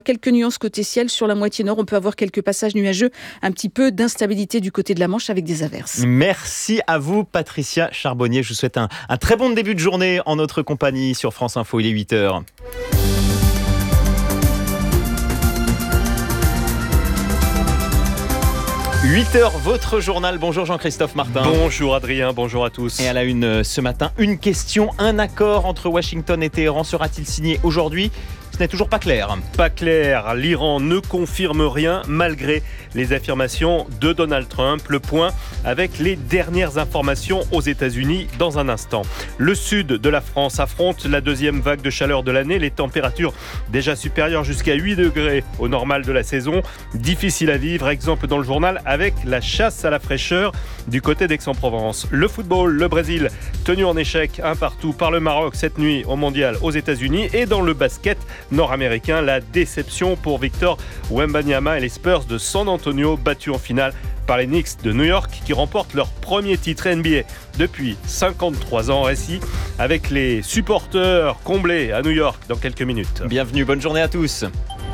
Quelques nuances côté ciel sur la moitié nord. On peut avoir quelques passages nuageux, un petit peu d'instabilité du côté de la Manche avec des averses. Merci à vous, Patricia Charbonnier. Je vous souhaite un très bon début de journée en notre compagnie sur France Info. Il est 8h. « 8h, votre journal. Bonjour Jean-Christophe Martin. Bonjour Adrien, bonjour à tous. Et à la une ce matin, une question. Un accord entre Washington et Téhéran sera-t-il signé aujourd'hui ? Ce n'est toujours pas clair. Pas clair, l'Iran ne confirme rien malgré les affirmations de Donald Trump. Le point avec les dernières informations aux États-Unis dans un instant. Le sud de la France affronte la deuxième vague de chaleur de l'année. Les températures déjà supérieures jusqu'à 8 degrés au normal de la saison. Difficile à vivre, exemple dans le journal, avec la chasse à la fraîcheur du côté d'Aix-en-Provence. Le football, le Brésil, tenu en échec un partout par le Maroc cette nuit au mondial aux États-Unis. Et dans le basket nord-américain, la déception pour Victor Wembanyama et les Spurs de San Antonio, battus en finale par les Knicks de New York qui remportent leur premier titre NBA depuis 53 ans. Récit avec les supporters comblés à New York dans quelques minutes. Bienvenue, bonne journée à tous.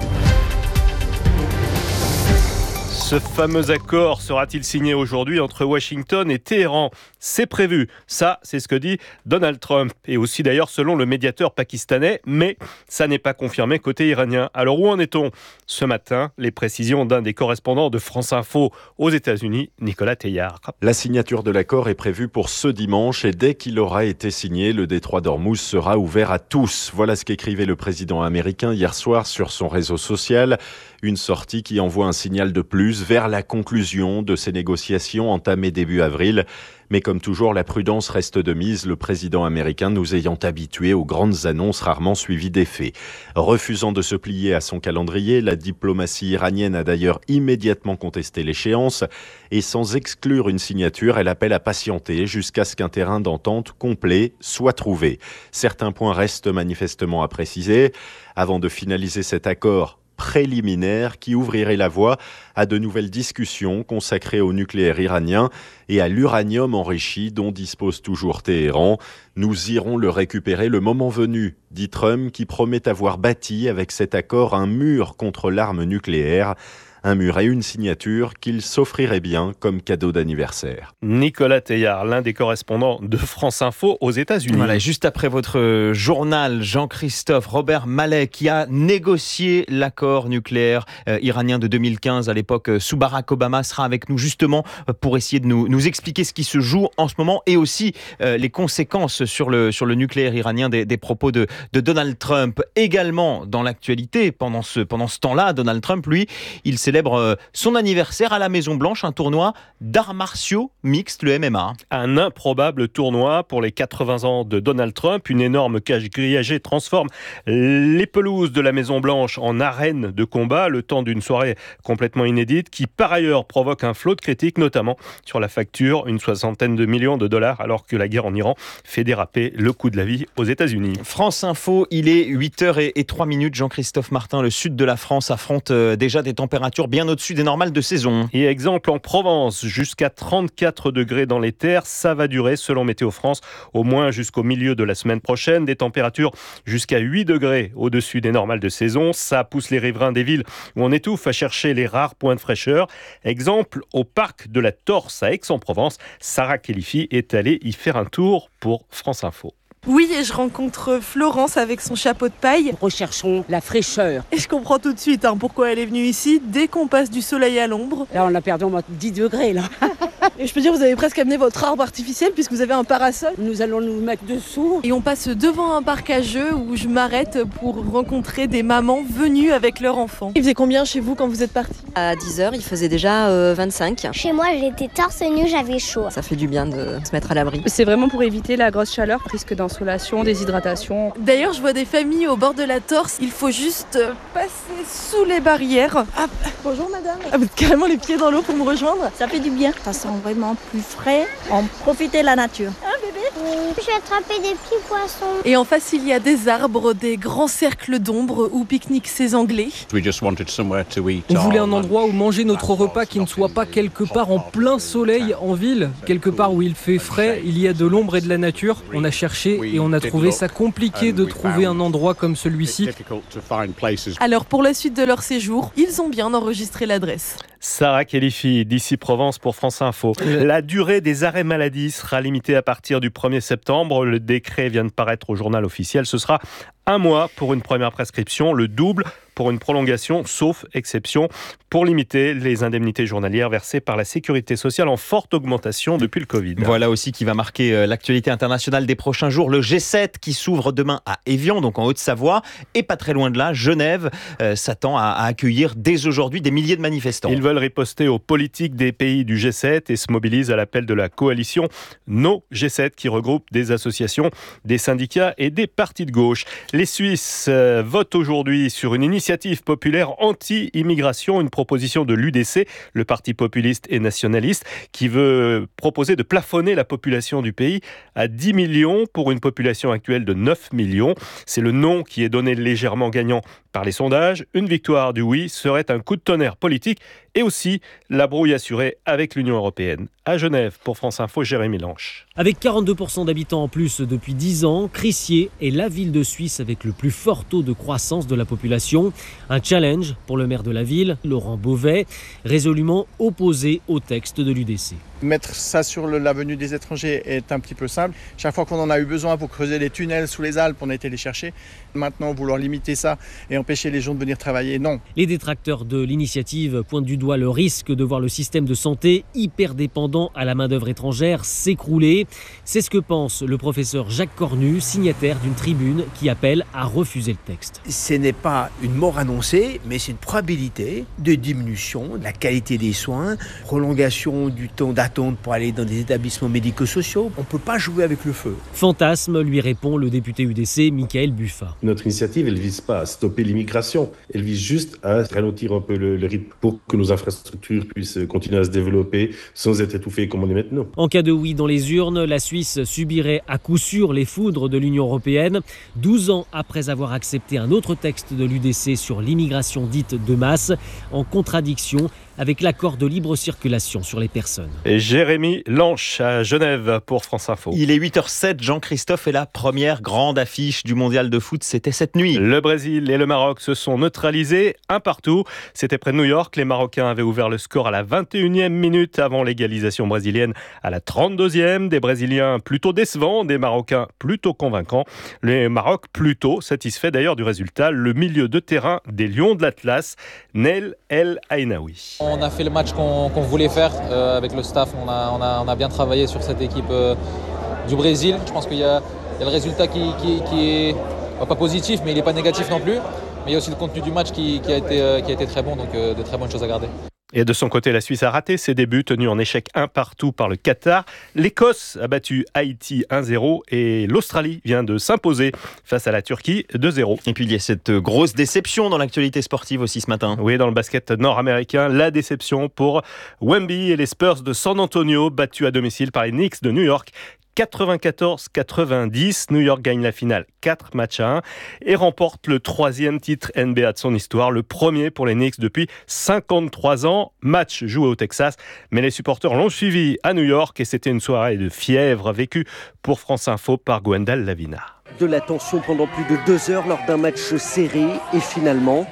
Ce fameux accord sera-t-il signé aujourd'hui entre Washington et Téhéran ? C'est prévu. Ça, c'est ce que dit Donald Trump. Et aussi d'ailleurs selon le médiateur pakistanais. Mais ça n'est pas confirmé côté iranien. Alors où en est-on ? Ce matin, les précisions d'un des correspondants de France Info aux États-Unis, Nicolas Teillard. La signature de l'accord est prévue pour ce dimanche et dès qu'il aura été signé, le détroit d'Ormuz sera ouvert à tous. Voilà ce qu'écrivait le président américain hier soir sur son réseau social. Une sortie qui envoie un signal de plus vers la conclusion de ces négociations entamées début avril. Mais comme toujours, la prudence reste de mise, le président américain nous ayant habitués aux grandes annonces rarement suivies d'effets. Refusant de se plier à son calendrier, la diplomatie iranienne a d'ailleurs immédiatement contesté l'échéance et sans exclure une signature, elle appelle à patienter jusqu'à ce qu'un terrain d'entente complet soit trouvé. Certains points restent manifestement à préciser. Avant de finaliser cet accord préliminaire qui ouvrirait la voie à de nouvelles discussions consacrées au nucléaire iranien et à l'uranium enrichi dont dispose toujours Téhéran. Nous irons le récupérer le moment venu, dit Trump, qui promet avoir bâti avec cet accord un mur contre l'arme nucléaire. Un mur et une signature qu'il s'offrirait bien comme cadeau d'anniversaire. Nicolas Teillard, l'un des correspondants de France Info aux États-Unis. Voilà, juste après votre journal, Jean-Christophe, Robert Mallet, qui a négocié l'accord nucléaire iranien de 2015 à l'époque sous Barack Obama, sera avec nous justement pour essayer de nous expliquer ce qui se joue en ce moment et aussi les conséquences sur le nucléaire iranien des propos de Donald Trump. Également dans l'actualité, pendant ce temps-là, Donald Trump, lui, il célèbre son anniversaire à la Maison-Blanche, un tournoi d'arts martiaux mixtes, le MMA. Un improbable tournoi pour les 80 ans de Donald Trump. Une énorme cage grillagée transforme les pelouses de la Maison-Blanche en arène de combat, le temps d'une soirée complètement inédite qui, par ailleurs, provoque un flot de critiques, notamment sur la facture, une 60aine de millions de dollars, alors que la guerre en Iran fait déraper le coût de la vie aux États-Unis. France Info, il est 8h03. Jean-Christophe Martin, le sud de la France affronte déjà des températures bien au-dessus des normales de saison. Et exemple en Provence, jusqu'à 34 degrés dans les terres, ça va durer selon Météo France au moins jusqu'au milieu de la semaine prochaine. Des températures jusqu'à 8 degrés au-dessus des normales de saison. Ça pousse les riverains des villes où on étouffe à chercher les rares points de fraîcheur. Exemple au parc de la Torse à Aix-en-Provence. Sarah Khelifi est allée y faire un tour pour France Info. Oui, et je rencontre Florence avec son chapeau de paille. Recherchons la fraîcheur. Et je comprends tout de suite pourquoi elle est venue ici. Dès qu'on passe du soleil à l'ombre. Là, on a perdu au moins 10 degrés, là. Et je peux dire, vous avez presque amené votre arbre artificiel puisque vous avez un parasol. Nous allons nous mettre dessous. Et on passe devant un parc à jeux où je m'arrête pour rencontrer des mamans venues avec leurs enfants. Il faisait combien chez vous quand vous êtes partis ? À 10h, il faisait déjà 25. Chez moi, j'étais torse nu, j'avais chaud. Ça fait du bien de se mettre à l'abri. C'est vraiment pour éviter la grosse chaleur, risque d'insolation, déshydratation. D'ailleurs, je vois des familles au bord de la Torse. Il faut juste passer sous les barrières. Ah, bonjour madame. Vous êtes carrément les pieds dans l'eau pour me rejoindre. Ça fait du bien. Ça sent vraiment plus frais. On profite de la nature. Un bébé Je vais attraper des petits poissons. Et en face, il y a des arbres, des grands cercles d'ombre où pique-niquent ces Anglais. On voulait un endroit où manger notre repas qui ne soit pas quelque part en plein soleil en ville, quelque part où il fait frais, il y a de l'ombre et de la nature. On a cherché et on a trouvé ça compliqué de trouver un endroit comme celui-ci. Alors pour la suite de leur séjour, ils ont bien enregistré l'adresse. Sarah Khelifi, d'ici Provence pour France Info. La durée des arrêts maladie sera limitée à partir du 1er septembre. Le décret vient de paraître au journal officiel. Ce sera 1 mois pour une première prescription, le double pour une prolongation, sauf exception, pour limiter les indemnités journalières versées par la Sécurité sociale en forte augmentation depuis le Covid. Voilà aussi qui va marquer l'actualité internationale des prochains jours. Le G7 qui s'ouvre demain à Évian, donc en Haute-Savoie, et pas très loin de là, Genève s'attend à accueillir dès aujourd'hui des milliers de manifestants. Ils veulent riposter aux politiques des pays du G7 et se mobilisent à l'appel de la coalition No G7 qui regroupe des associations, des syndicats et des partis de gauche. Les Suisses votent aujourd'hui sur une initiative populaire anti-immigration, une proposition de l'UDC, le parti populiste et nationaliste, qui veut proposer de plafonner la population du pays à 10 millions pour une population actuelle de 9 millions. C'est le non qui est donné légèrement gagnant par les sondages. Une victoire du oui serait un coup de tonnerre politique et aussi la brouille assurée avec l'Union européenne. À Genève, pour France Info, Jérémy Lanche. Avec 42% d'habitants en plus depuis 10 ans, Crissier est la ville de Suisse avec le plus fort taux de croissance de la population. Un challenge pour le maire de la ville, Laurent Beauvais, résolument opposé au texte de l'UDC. Mettre ça sur la venue des étrangers est un petit peu simple. Chaque fois qu'on en a eu besoin pour creuser des tunnels sous les Alpes, on a été les chercher. Maintenant, vouloir limiter ça et empêcher les gens de venir travailler, non. Les détracteurs de l'initiative pointent du doigt le risque de voir le système de santé hyper dépendant à la main-d'œuvre étrangère s'écrouler. C'est ce que pense le professeur Jacques Cornu, signataire d'une tribune qui appelle à refuser le texte. Ce n'est pas une mort annoncée, mais c'est une probabilité de diminution de la qualité des soins, prolongation du temps d'attente pour aller dans des établissements médico-sociaux. On ne peut pas jouer avec le feu. Fantasme, lui répond le député UDC, Michael Buffat. Notre initiative, elle ne vise pas à stopper l'immigration, elle vise juste à ralentir un peu le rythme pour que nos infrastructures puissent continuer à se développer sans être étouffées comme on est maintenant. En cas de oui dans les urnes, la Suisse subirait à coup sûr les foudres de l'Union européenne, 12 ans après avoir accepté un autre texte de l'UDC sur l'immigration dite de masse, en contradiction avec l'accord de libre circulation sur les personnes. Et Jérémy Lanche à Genève pour France Info. Il est 8h07, Jean-Christophe, et la première grande affiche du mondial de foot, c'était cette nuit. Le Brésil et le Maroc se sont neutralisés, 1-1. C'était près de New York. Les Marocains avaient ouvert le score à la 21e minute avant l'égalisation brésilienne à la 32e. Des Brésiliens plutôt décevants, des Marocains plutôt convaincants. Le Maroc plutôt satisfait d'ailleurs du résultat. Le milieu de terrain des Lions de l'Atlas, Nail El Ainaoui. On a fait le match qu'on voulait faire avec le staff. On a bien travaillé sur cette équipe du Brésil. Je pense qu'il y a le résultat qui est pas positif, mais il n'est pas négatif non plus. Mais il y a aussi le contenu du match qui a été très bon, donc de très bonnes choses à garder. Et de son côté, la Suisse a raté ses débuts, tenus en échec 1-1 par le Qatar. L'Écosse a battu Haïti 1-0 et l'Australie vient de s'imposer face à la Turquie 2-0. Et puis il y a cette grosse déception dans l'actualité sportive aussi ce matin. Oui, dans le basket nord-américain, la déception pour Wemby et les Spurs de San Antonio, battus à domicile par les Knicks de New York. 94-90, New York gagne la finale 4-1 et remporte le 3e titre NBA de son histoire, le premier pour les Knicks depuis 53 ans. Match joué au Texas, mais les supporters l'ont suivi à New York et c'était une soirée de fièvre vécue pour France Info par Gwendal Lavina. De la tension pendant plus de 2 heures lors d'un match serré et finalement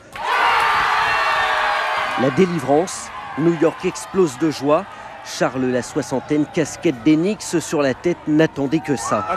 la délivrance. New York explose de joie. Charles, la soixantaine, casquette des Knicks sur la tête, n'attendait que ça.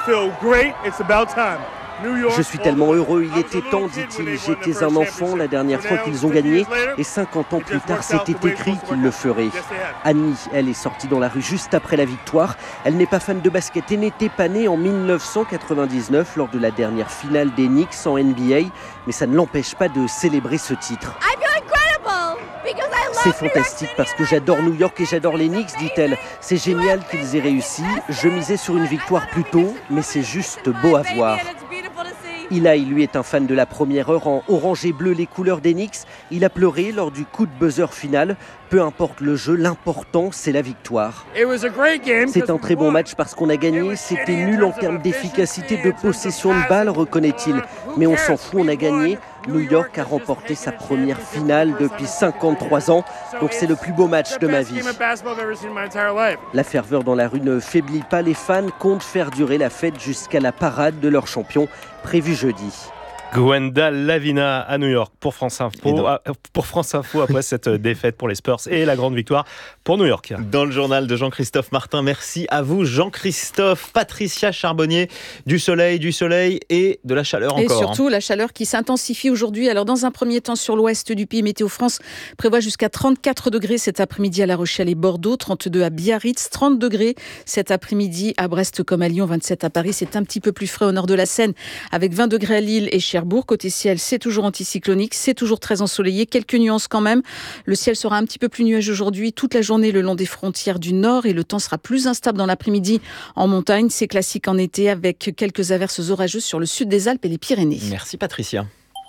Je suis tellement heureux, il était temps, dit-il. J'étais un enfant la dernière fois qu'ils ont gagné et 50 ans plus tard, c'était écrit qu'ils le feraient. Annie, elle est sortie dans la rue juste après la victoire. Elle n'est pas fan de basket et n'était pas née en 1999 lors de la dernière finale des Knicks en NBA, mais ça ne l'empêche pas de célébrer ce titre. C'est fantastique parce que j'adore New York et j'adore les Knicks, dit-elle. C'est génial qu'ils aient réussi. Je misais sur une victoire plus tôt, mais c'est juste beau à voir. Eli, lui, est un fan de la première heure en orange et bleu, les couleurs des Knicks. Il a pleuré lors du coup de buzzer final. Peu importe le jeu, l'important, c'est la victoire. C'est un très bon match parce qu'on a gagné. C'était nul en termes d'efficacité, de possession de balle, reconnaît-il. Mais on s'en fout, on a gagné. New York a remporté sa première finale depuis 53 ans. Donc c'est le plus beau match de ma vie. La ferveur dans la rue ne faiblit pas. Les fans comptent faire durer la fête jusqu'à la parade de leur champion, prévue jeudi. Gwenda Lavina à New York pour France Info après cette défaite pour les Spurs et la grande victoire pour New York. Dans le journal de Jean-Christophe Martin, merci à vous Jean-Christophe. Patricia Charbonnier, du soleil et de la chaleur encore. Et surtout la chaleur qui s'intensifie aujourd'hui. Alors dans un premier temps sur l'ouest du pays, Météo France prévoit jusqu'à 34 degrés cet après-midi à La Rochelle et Bordeaux, 32 à Biarritz, 30 degrés cet après-midi à Brest comme à Lyon, 27 à Paris. C'est un petit peu plus frais au nord de la Seine avec 20 degrés à Lille et Cherbourg. Côté ciel, c'est toujours anticyclonique, c'est toujours très ensoleillé. Quelques nuances quand même. Le ciel sera un petit peu plus nuageux aujourd'hui toute la journée le long des frontières du nord et le temps sera plus instable dans l'après-midi en montagne. C'est classique en été avec quelques averses orageuses sur le sud des Alpes et les Pyrénées. Merci Patricia.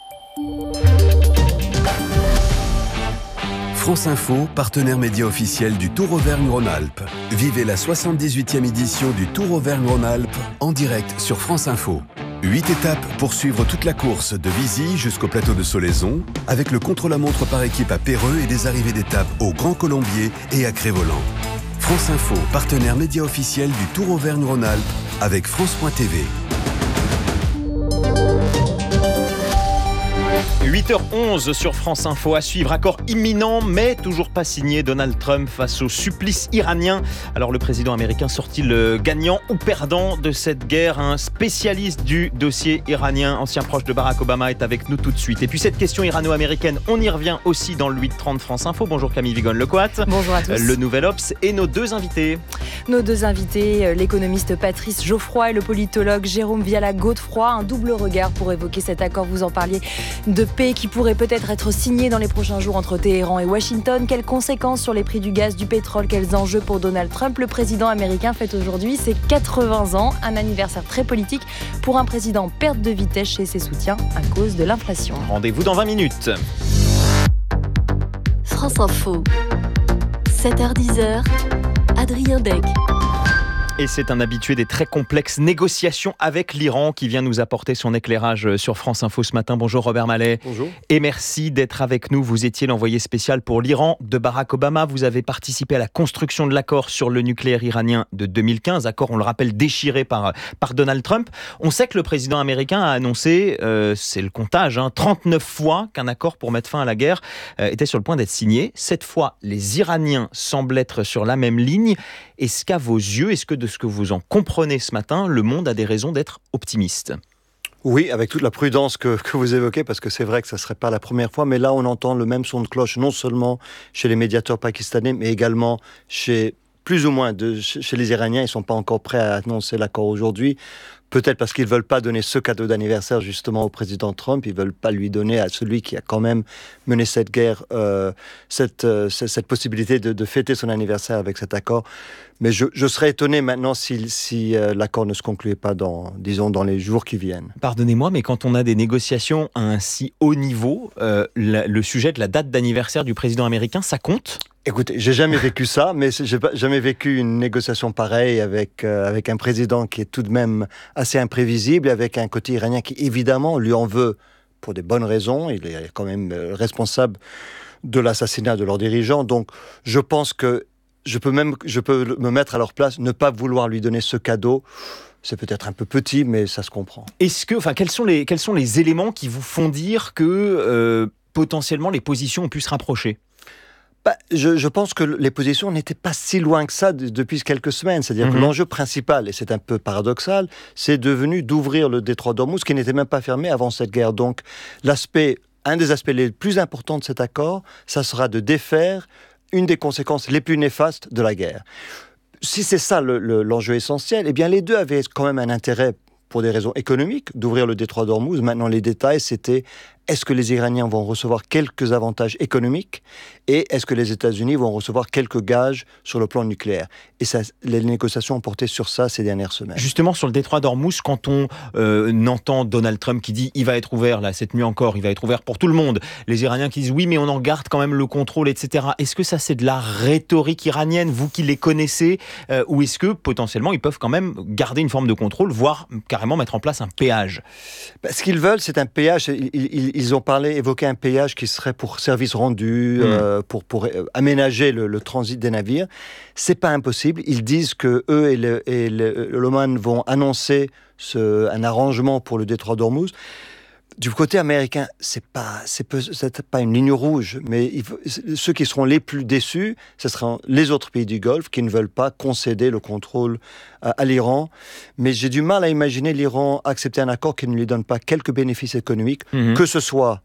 France Info, partenaire média officiel du Tour Auvergne-Rhône-Alpes. Vivez la 78e édition du Tour Auvergne-Rhône-Alpes en direct sur France Info. 8 étapes pour suivre toute la course de Vizy jusqu'au plateau de Solaison, avec le contre-la-montre par équipe à Péreux et des arrivées d'étapes au Grand Colombier et à Crévoland. France Info, partenaire média officiel du Tour Auvergne-Rhône-Alpes, avec France.tv. 8h11 sur France Info à suivre. Accord imminent mais toujours pas signé. Donald Trump face au supplice iranien. Alors le président américain sort-il gagnant ou perdant de cette guerre? Un spécialiste du dossier iranien, ancien proche de Barack Obama, est avec nous tout de suite. Et puis cette question irano-américaine, on y revient aussi dans le 8h30 France Info. Bonjour Camille Vigonne-Lecoat. Bonjour à tous. Le Nouvel Obs et nos deux invités. Nos deux invités, l'économiste Patrice Geoffroy et le politologue Jérôme Viala-Godefroy. Un double regard pour évoquer cet accord, vous en parliez, de paix qui pourrait peut-être être signé dans les prochains jours entre Téhéran et Washington. Quelles conséquences sur les prix du gaz, du pétrole, quels enjeux pour Donald Trump? Le président américain fête aujourd'hui ses 80 ans, un anniversaire très politique pour un président en perte de vitesse chez ses soutiens à cause de l'inflation. Rendez-vous dans 20 minutes. France Info, 7h-10h, Adrien Deg. Et c'est un habitué des très complexes négociations avec l'Iran qui vient nous apporter son éclairage sur France Info ce matin. Bonjour Robert Mallet. Bonjour. Et merci d'être avec nous. Vous étiez l'envoyé spécial pour l'Iran de Barack Obama. Vous avez participé à la construction de l'accord sur le nucléaire iranien de 2015. Accord, on le rappelle, déchiré par Donald Trump. On sait que le président américain a annoncé, c'est le comptage, 39 fois qu'un accord pour mettre fin à la guerre était sur le point d'être signé. Cette fois, les Iraniens semblent être sur la même ligne. Est-ce qu'à vos yeux, est-ce que de ce que vous en comprenez ce matin, le monde a des raisons d'être optimiste? Oui, avec toute la prudence que vous évoquez, parce que c'est vrai que ça ne serait pas la première fois, mais là on entend le même son de cloche, non seulement chez les médiateurs pakistanais, mais également chez plus ou moins chez les Iraniens. Ils ne sont pas encore prêts à annoncer l'accord aujourd'hui. Peut-être parce qu'ils ne veulent pas donner ce cadeau d'anniversaire justement au président Trump. Ils ne veulent pas lui donner à celui qui a quand même mené cette guerre, cette possibilité de fêter son anniversaire avec cet accord. Mais je serais étonné maintenant si l'accord ne se concluait pas dans les jours qui viennent. Pardonnez-moi, mais quand on a des négociations à un si haut niveau, le sujet de la date d'anniversaire du président américain, ça compte ? Écoutez, j'ai jamais vécu ça, mais j'ai jamais vécu une négociation pareille avec un président qui est tout de même assez imprévisible, avec un côté iranien qui évidemment lui en veut pour des bonnes raisons. Il est quand même responsable de l'assassinat de leurs dirigeants. Donc, je pense que je peux me mettre à leur place, ne pas vouloir lui donner ce cadeau. C'est peut-être un peu petit, mais ça se comprend. Quels sont les éléments qui vous font dire que potentiellement les positions ont pu se rapprocher ? Je pense que les positions n'étaient pas si loin que ça depuis quelques semaines. C'est-à-dire que l'enjeu principal, et c'est un peu paradoxal, c'est devenu d'ouvrir le détroit d'Ormuz, qui n'était même pas fermé avant cette guerre. Donc, un des aspects les plus importants de cet accord, ça sera de défaire une des conséquences les plus néfastes de la guerre. Si c'est ça l'enjeu essentiel, eh bien les deux avaient quand même un intérêt pour des raisons économiques, d'ouvrir le détroit d'Ormuz. Maintenant, les détails, c'était est-ce que les Iraniens vont recevoir quelques avantages économiques et est-ce que les États-Unis vont recevoir quelques gages sur le plan nucléaire. Et ça, les négociations ont porté sur ça ces dernières semaines. Justement, sur le détroit d'Ormuz, quand on entend Donald Trump qui dit il va être ouvert, là, cette nuit encore, il va être ouvert pour tout le monde, les Iraniens qui disent oui, mais on en garde quand même le contrôle, etc. Est-ce que ça, c'est de la rhétorique iranienne, vous qui les connaissez, ou est-ce que potentiellement ils peuvent quand même garder une forme de contrôle, voire carrément mettre en place un péage? Ce qu'ils veulent, c'est un péage. Ils ont évoqué un péage qui serait pour service rendu, pour aménager le transit des navires. C'est pas impossible. Ils disent que eux et l'Oman vont annoncer un arrangement pour le détroit d'Ormuz. Du côté américain, c'est pas une ligne rouge, mais ceux qui seront les plus déçus, ce seront les autres pays du Golfe qui ne veulent pas concéder le contrôle à l'Iran. Mais j'ai du mal à imaginer l'Iran accepter un accord qui ne lui donne pas quelques bénéfices économiques, que ce soit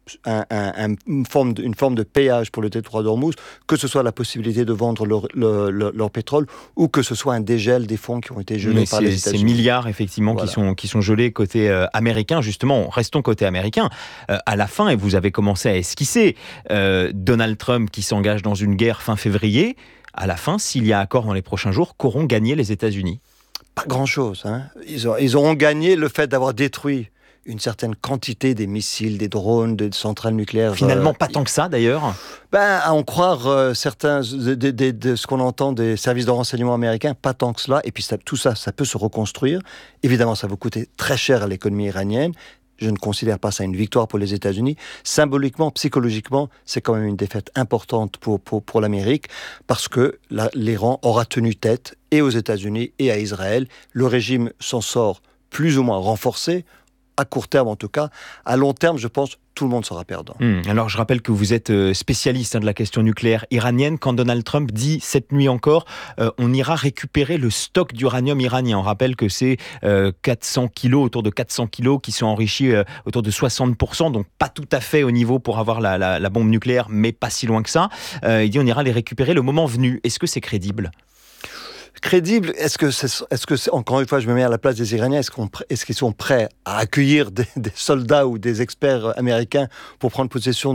une forme de péage pour le détroit d'Ormuz, que ce soit la possibilité de vendre leur pétrole ou que ce soit un dégel des fonds qui ont été gelés par les États-Unis. Ces milliards, effectivement, voilà, qui sont gelés côté américain. Justement, restons côté américain. À la fin, et vous avez commencé à esquisser, Donald Trump qui s'engage dans une guerre fin février, à la fin, s'il y a accord dans les prochains jours, qu'auront gagné les États-Unis? Pas grand-chose. Hein. Ils auront gagné le fait d'avoir détruit une certaine quantité des missiles, des drones, des centrales nucléaires. Finalement, pas tant que ça, d'ailleurs. À en croire certains de ce qu'on entend des services de renseignement américains, pas tant que cela. Et puis tout ça, ça peut se reconstruire. Évidemment, ça va coûter très cher à l'économie iranienne. Je ne considère pas ça une victoire pour les États-Unis. Symboliquement, psychologiquement, c'est quand même une défaite importante pour l'Amérique, parce que l'Iran aura tenu tête et aux États-Unis et à Israël. Le régime s'en sort plus ou moins renforcé, à court terme en tout cas. À long terme, je pense, tout le monde sera perdant. Alors, je rappelle que vous êtes spécialiste de la question nucléaire iranienne. Quand Donald Trump dit cette nuit encore, on ira récupérer le stock d'uranium iranien. On rappelle que c'est 400 kilos, autour de 400 kilos, qui sont enrichis autour de 60%, donc pas tout à fait au niveau pour avoir la bombe nucléaire, mais pas si loin que ça. Il dit on ira les récupérer le moment venu. Est-ce que c'est crédible ? Crédible, est-ce que encore une fois, je me mets à la place des Iraniens, est-ce qu'ils sont prêts à accueillir des soldats ou des experts américains pour prendre possession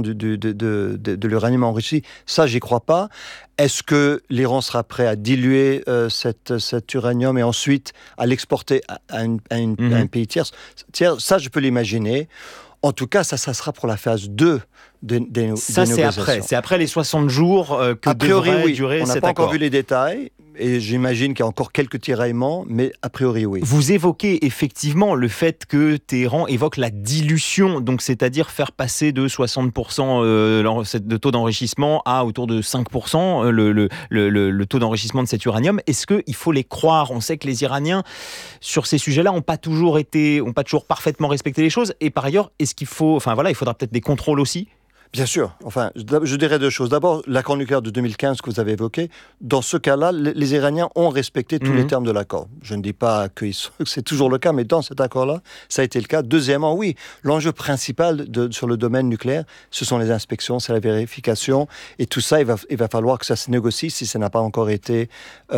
de l'uranium enrichi? Ça, j'y crois pas. Est-ce que l'Iran sera prêt à diluer cet uranium et ensuite à l'exporter à un pays tiers? Ça, je peux l'imaginer. En tout cas, ça sera pour la phase 2 des négociations. C'est après les 60 jours que devrait durer cet accord. On n'a pas encore vu les détails. Et j'imagine qu'il y a encore quelques tiraillements, mais a priori, oui. Vous évoquez effectivement le fait que Téhéran évoque la dilution, donc c'est-à-dire faire passer de 60% de taux d'enrichissement à autour de 5% le taux d'enrichissement de cet uranium. Est-ce qu'il faut les croire? On sait que les Iraniens, sur ces sujets-là, n'ont pas toujours parfaitement respecté les choses. Et par ailleurs, il faudra peut-être des contrôles aussi? Bien sûr. Enfin, je dirais deux choses. D'abord, l'accord nucléaire de 2015 que vous avez évoqué. Dans ce cas-là, les Iraniens ont respecté tous les termes de l'accord. Je ne dis pas que c'est toujours le cas, mais dans cet accord-là, ça a été le cas. Deuxièmement, oui, l'enjeu principal sur le domaine nucléaire, ce sont les inspections, c'est la vérification. Et tout ça, il va falloir que ça se négocie si ça n'a pas encore été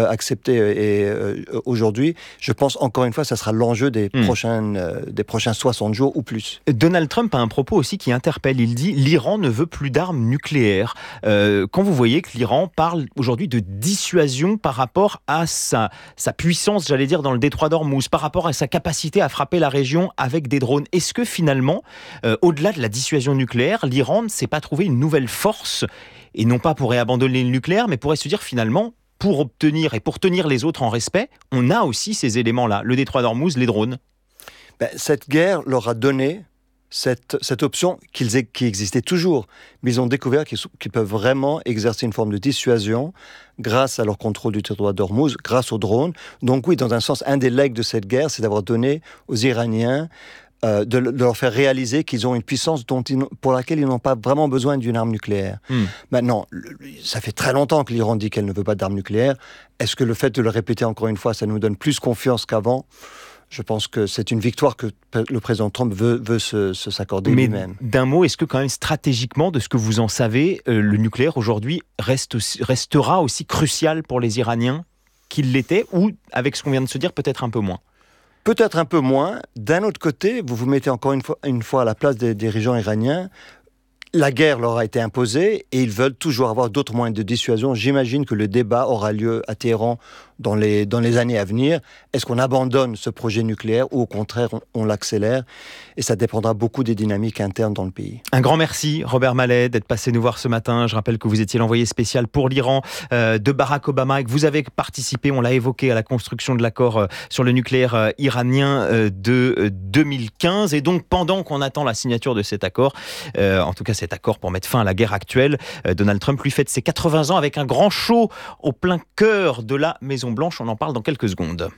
accepté aujourd'hui. Je pense, encore une fois, ça sera l'enjeu des prochains 60 jours ou plus. Donald Trump a un propos aussi qui interpelle. Il dit « L'Iran ne veut plus d'armes nucléaires ». Quand vous voyez que l'Iran parle aujourd'hui de dissuasion par rapport à sa puissance, j'allais dire, dans le détroit d'Ormuz, par rapport à sa capacité à frapper la région avec des drones, est-ce que finalement, au-delà de la dissuasion nucléaire, l'Iran ne s'est pas trouvé une nouvelle force, et non pas pourrait abandonner le nucléaire, mais pourrait se dire finalement, pour tenir les autres en respect, on a aussi ces éléments-là, le détroit d'Ormuz, les drones. Cette guerre leur a donné cette option qui existait toujours, mais ils ont découvert qu'ils peuvent vraiment exercer une forme de dissuasion grâce à leur contrôle du détroit d'Ormuz, grâce aux drones. Donc oui, dans un sens, un des legs de cette guerre, c'est d'avoir donné aux Iraniens de leur faire réaliser qu'ils ont une puissance pour laquelle ils n'ont pas vraiment besoin d'une arme nucléaire. Maintenant, ça fait très longtemps que l'Iran dit qu'elle ne veut pas d'armes nucléaires. Est-ce que le fait de le répéter encore une fois, ça nous donne plus confiance qu'avant ? Je pense que c'est une victoire que le président Trump veut s'accorder lui-même. Mais d'un mot, est-ce que quand même stratégiquement, de ce que vous en savez, le nucléaire aujourd'hui restera aussi crucial pour les Iraniens qu'il l'était, ou avec ce qu'on vient de se dire, peut-être un peu moins? Peut-être un peu moins. D'un autre côté, vous vous mettez encore une fois à la place des dirigeants iraniens. La guerre leur a été imposée et ils veulent toujours avoir d'autres moyens de dissuasion. J'imagine que le débat aura lieu à Téhéran dans les années à venir. Est-ce qu'on abandonne ce projet nucléaire ou au contraire on l'accélère? Et ça dépendra beaucoup des dynamiques internes dans le pays. Un grand merci Robert Mallet d'être passé nous voir ce matin. Je rappelle que vous étiez l'envoyé spécial pour l'Iran de Barack Obama et que vous avez participé, on l'a évoqué, à la construction de l'accord sur le nucléaire iranien de 2015. Et donc pendant qu'on attend la signature de cet accord, en tout cas cet accord pour mettre fin à la guerre actuelle, Donald Trump lui fête ses 80 ans avec un grand show au plein cœur de la Maison-Blanche. On en parle dans quelques secondes.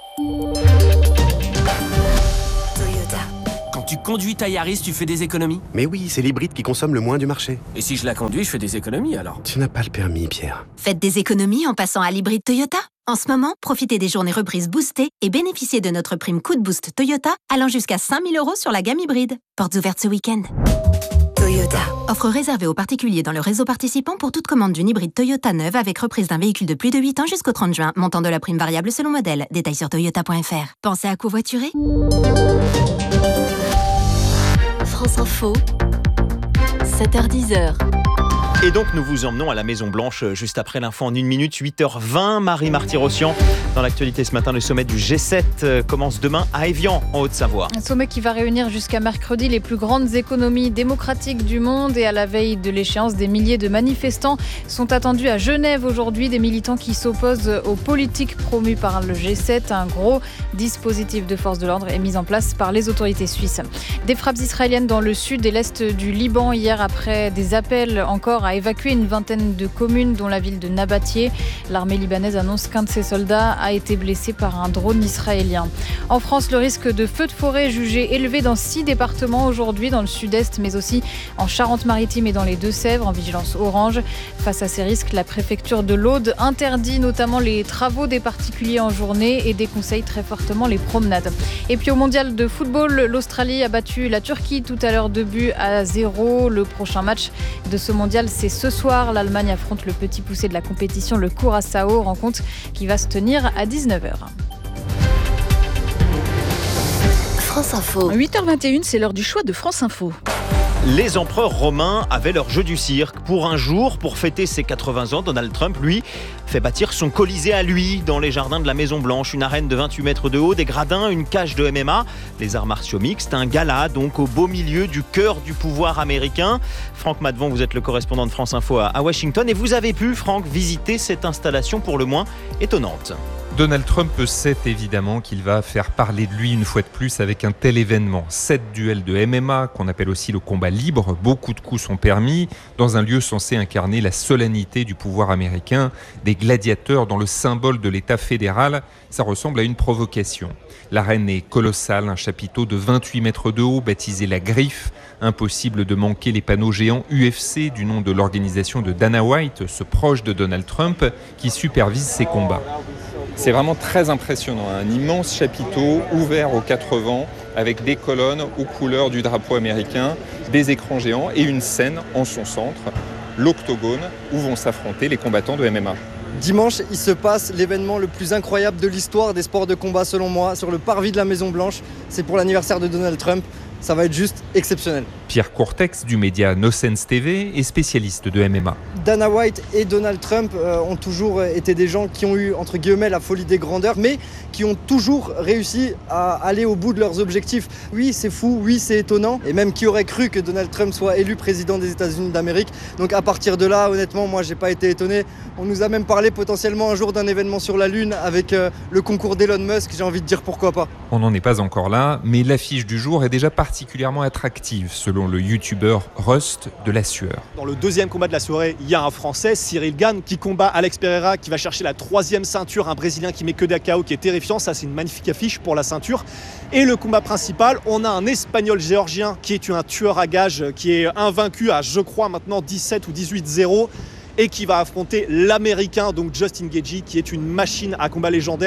Toyota. Quand tu conduis ta Yaris, tu fais des économies? Mais oui, c'est l'hybride qui consomme le moins du marché. Et si je la conduis, je fais des économies alors? Tu n'as pas le permis, Pierre. Faites des économies en passant à l'hybride Toyota. En ce moment, profitez des journées reprises boostées et bénéficiez de notre prime coup de boost Toyota allant jusqu'à 5 000 € sur la gamme hybride. Portes ouvertes ce week-end. Toyota. Offre réservée aux particuliers dans le réseau participant pour toute commande d'une hybride Toyota neuve avec reprise d'un véhicule de plus de 8 ans jusqu'au 30 juin. Montant de la prime variable selon modèle. Détails sur toyota.fr. Pensez à covoiturer. France Info, 7h-10h. Et donc nous vous emmenons à la Maison-Blanche juste après l'info en 1 minute, 8h20. Marie Marty-Rossian, dans l'actualité ce matin, le sommet du G7 commence demain à Évian, en Haute-Savoie. Un sommet qui va réunir jusqu'à mercredi les plus grandes économies démocratiques du monde. Et à la veille de l'échéance, des milliers de manifestants sont attendus à Genève aujourd'hui. Des militants qui s'opposent aux politiques promues par le G7. Un gros dispositif de force de l'ordre est mis en place par les autorités suisses. Des frappes israéliennes dans le sud et l'est du Liban hier après des appels encore à évacuer une vingtaine de communes dont la ville de Nabatieh. L'armée libanaise annonce qu'un de ses soldats a été blessé par un drone israélien. En France, le risque de feu de forêt est jugé élevé dans 6 départements aujourd'hui, dans le sud-est mais aussi en Charente-Maritime et dans les Deux-Sèvres, en vigilance orange. Face à ces risques, la préfecture de l'Aude interdit notamment les travaux des particuliers en journée et déconseille très fortement les promenades. Et puis au mondial de football, l'Australie a battu la Turquie tout à l'heure 2-0. Le prochain match de ce mondial, c'est ce soir. L'Allemagne affronte le petit poussé de la compétition, le Curaçao, rencontre qui va se tenir à 19h. France Info. 8h21, c'est l'heure du choix de France Info. Les empereurs romains avaient leur jeu du cirque. Pour un jour, pour fêter ses 80 ans, Donald Trump, lui, fait bâtir son Colisée à lui, dans les jardins de la Maison-Blanche. Une arène de 28 mètres de haut, des gradins, une cage de MMA, les arts martiaux mixtes, un gala, donc au beau milieu du cœur du pouvoir américain. Franck Madvan, vous êtes le correspondant de France Info à Washington et vous avez pu, Franck, visiter cette installation pour le moins étonnante. Donald Trump sait évidemment qu'il va faire parler de lui une fois de plus avec un tel événement. 7 duels de MMA, qu'on appelle aussi le combat libre, beaucoup de coups sont permis, dans un lieu censé incarner la solennité du pouvoir américain, des gladiateurs dans le symbole de l'État fédéral. Ça ressemble à une provocation. L'arène est colossale, un chapiteau de 28 mètres de haut, baptisé La Griffe. Impossible de manquer les panneaux géants UFC du nom de l'organisation de Dana White, ce proche de Donald Trump, qui supervise ses combats. C'est vraiment très impressionnant, un immense chapiteau ouvert aux 4 vents avec des colonnes aux couleurs du drapeau américain, des écrans géants et une scène en son centre, l'octogone où vont s'affronter les combattants de MMA. Dimanche, il se passe l'événement le plus incroyable de l'histoire des sports de combat selon moi, sur le parvis de la Maison-Blanche. C'est pour l'anniversaire de Donald Trump. Ça va être juste exceptionnel. Pierre Courtex du média No Sense TV est spécialiste de MMA. Dana White et Donald Trump ont toujours été des gens qui ont eu, entre guillemets, la folie des grandeurs, mais qui ont toujours réussi à aller au bout de leurs objectifs. Oui, c'est fou, oui, c'est étonnant, et même qui aurait cru que Donald Trump soit élu président des États-Unis d'Amérique. Donc à partir de là, honnêtement, moi, j'ai pas été étonné. On nous a même parlé potentiellement un jour d'un événement sur la Lune avec le concours d'Elon Musk. J'ai envie de dire pourquoi pas. On n'en est pas encore là, mais l'affiche du jour est déjà particulièrement attractive, selon le youtubeur Rust de la Sueur. Dans le deuxième combat de la soirée, il y a un Français, Cyril Gane, qui combat Alex Pereira, qui va chercher la 3e ceinture, un Brésilien qui met que des KO, qui est terrifiant. Ça, c'est une magnifique affiche pour la ceinture. Et le combat principal, on a un Espagnol géorgien qui est un tueur à gages, qui est invaincu à, je crois, maintenant 17 ou 18-0, et qui va affronter l'Américain, donc Justin Gaethje, qui est une machine à combat légendaire.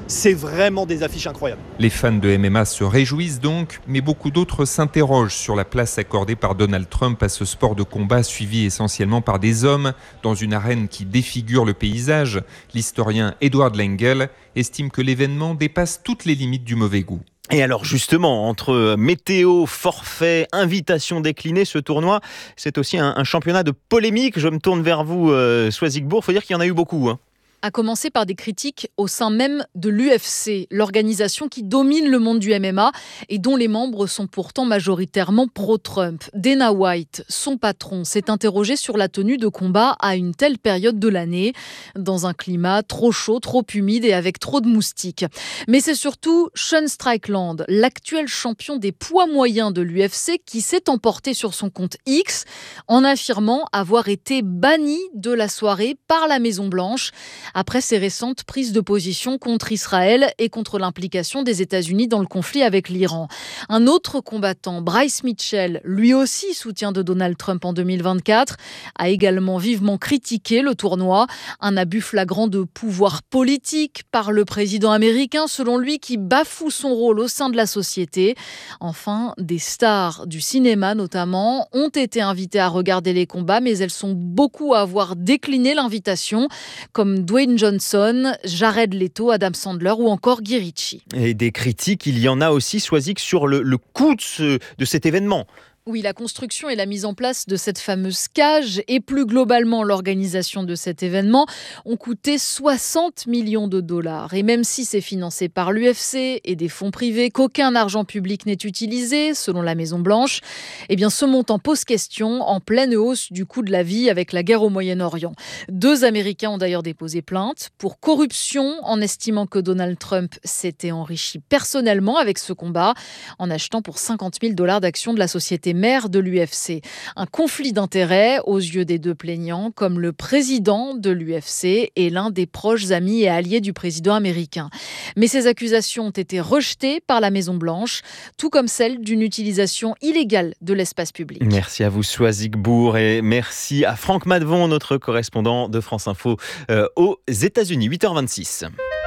c'est vraiment des affiches incroyables. Les fans de MMA se réjouissent donc, mais beaucoup d'autres s'interrogent sur la place accordée par Donald Trump à ce sport de combat suivi essentiellement par des hommes dans une arène qui défigure le paysage. L'historien Edward Lengel estime que l'événement dépasse toutes les limites du mauvais goût. Et alors justement, entre météo, forfait, invitation déclinée, ce tournoi, c'est aussi un championnat de polémique. Je me tourne vers vous, Soisigbourg, il faut dire qu'il y en a eu beaucoup. À commencer par des critiques au sein même de l'UFC, l'organisation qui domine le monde du MMA et dont les membres sont pourtant majoritairement pro-Trump. Dana White, son patron, s'est interrogé sur la tenue de combat à une telle période de l'année, dans un climat trop chaud, trop humide et avec trop de moustiques. Mais c'est surtout Sean Strickland, l'actuel champion des poids moyens de l'UFC, qui s'est emporté sur son compte X en affirmant avoir été banni de la soirée par la Maison-Blanche après ses récentes prises de position contre Israël et contre l'implication des États-Unis dans le conflit avec l'Iran. Un autre combattant, Bryce Mitchell, lui aussi soutien de Donald Trump en 2024, a également vivement critiqué le tournoi. Un abus flagrant de pouvoir politique par le président américain, selon lui, qui bafoue son rôle au sein de la société. Enfin, des stars du cinéma notamment ont été invitées à regarder les combats, mais elles sont beaucoup à avoir décliné l'invitation, comme Dwayne Johnson, Jared Leto, Adam Sandler ou encore Guy Ritchie. Et des critiques, il y en a aussi, Soisig, sur le coût de cet événement. Oui, la construction et la mise en place de cette fameuse cage et plus globalement l'organisation de cet événement ont coûté 60 millions de dollars. Et même si c'est financé par l'UFC et des fonds privés, qu'aucun argent public n'est utilisé, selon la Maison-Blanche, eh bien ce montant pose question en pleine hausse du coût de la vie avec la guerre au Moyen-Orient. 2 Américains ont d'ailleurs déposé plainte pour corruption en estimant que Donald Trump s'était enrichi personnellement avec ce combat en achetant pour 50 000 $ d'actions de la société mère de l'UFC. Un conflit d'intérêts aux yeux des 2 plaignants, comme le président de l'UFC et l'un des proches amis et alliés du président américain. Mais ces accusations ont été rejetées par la Maison-Blanche, tout comme celle d'une utilisation illégale de l'espace public. Merci à vous, Soisigbourg, et merci à Franck Madvon, notre correspondant de France Info aux États-Unis. 8h26.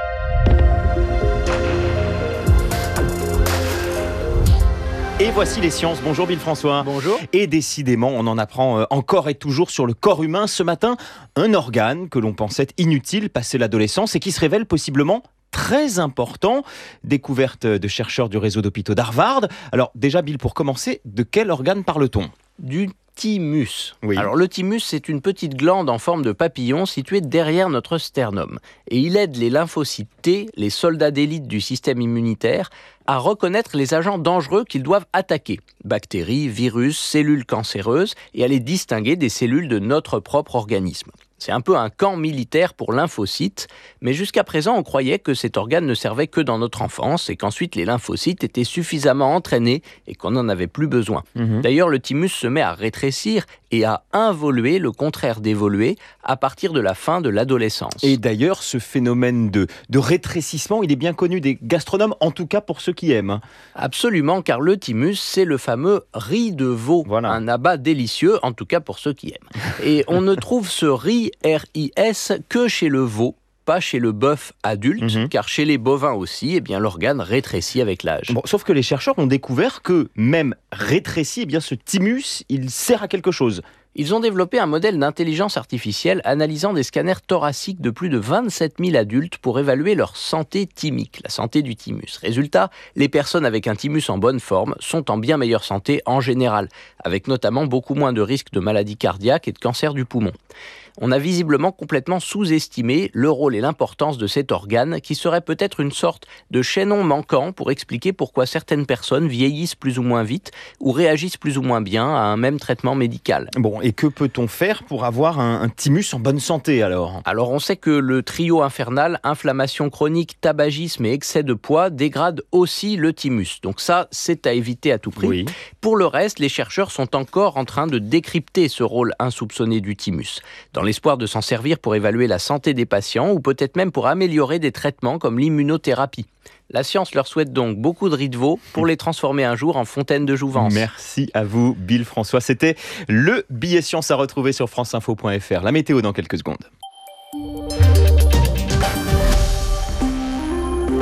Et voici les sciences. Bonjour Bill François. Bonjour. Et décidément, on en apprend encore et toujours sur le corps humain. Ce matin, un organe que l'on pensait inutile passé l'adolescence et qui se révèle possiblement très important. Découverte de chercheurs du réseau d'hôpitaux d'Harvard. Alors déjà Bill, pour commencer, de quel organe parle-t-on ? Du thymus. Oui. Alors le thymus, c'est une petite glande en forme de papillon située derrière notre sternum. Et il aide les lymphocytes T, les soldats d'élite du système immunitaire, à reconnaître les agents dangereux qu'ils doivent attaquer. Bactéries, virus, cellules cancéreuses, et à les distinguer des cellules de notre propre organisme. C'est un peu un camp militaire pour lymphocytes, mais jusqu'à présent on croyait que cet organe ne servait que dans notre enfance et qu'ensuite les lymphocytes étaient suffisamment entraînés et qu'on n'en avait plus besoin. D'ailleurs le thymus se met à rétrécir et à involuer, le contraire d'évoluer, à partir de la fin de l'adolescence. Et d'ailleurs ce phénomène de rétrécissement, il est bien connu des gastronomes, en tout cas pour ceux qui aiment. Absolument, car le thymus c'est le fameux riz de veau, un abat délicieux, en tout cas pour ceux qui aiment. Et on ne trouve ce riz RIS que chez le veau, pas chez le bœuf adulte, car chez les bovins aussi, eh bien, l'organe rétrécit avec l'âge. Bon, sauf que les chercheurs ont découvert que même rétréci, eh bien, ce thymus, il sert à quelque chose. Ils ont développé un modèle d'intelligence artificielle analysant des scanners thoraciques de plus de 27 000 adultes pour évaluer leur santé thymique, la santé du thymus. Résultat, les personnes avec un thymus en bonne forme sont en bien meilleure santé en général, avec notamment beaucoup moins de risques de maladies cardiaques et de cancer du poumon. On a visiblement complètement sous-estimé le rôle et l'importance de cet organe qui serait peut-être une sorte de chaînon manquant pour expliquer pourquoi certaines personnes vieillissent plus ou moins vite ou réagissent plus ou moins bien à un même traitement médical. Bon, et que peut-on faire pour avoir un thymus en bonne santé alors ? Alors on sait que le trio infernal, inflammation chronique, tabagisme et excès de poids dégrade aussi le thymus. Donc ça, c'est à éviter à tout prix. Oui. Pour le reste, les chercheurs sont encore en train de décrypter ce rôle insoupçonné du thymus, dans l'espoir de s'en servir pour évaluer la santé des patients ou peut-être même pour améliorer des traitements comme l'immunothérapie. La science leur souhaite donc beaucoup de riz de veau pour les transformer un jour en fontaine de jouvence. Merci à vous, Bill François. C'était le billet science à retrouver sur franceinfo.fr. La météo dans quelques secondes.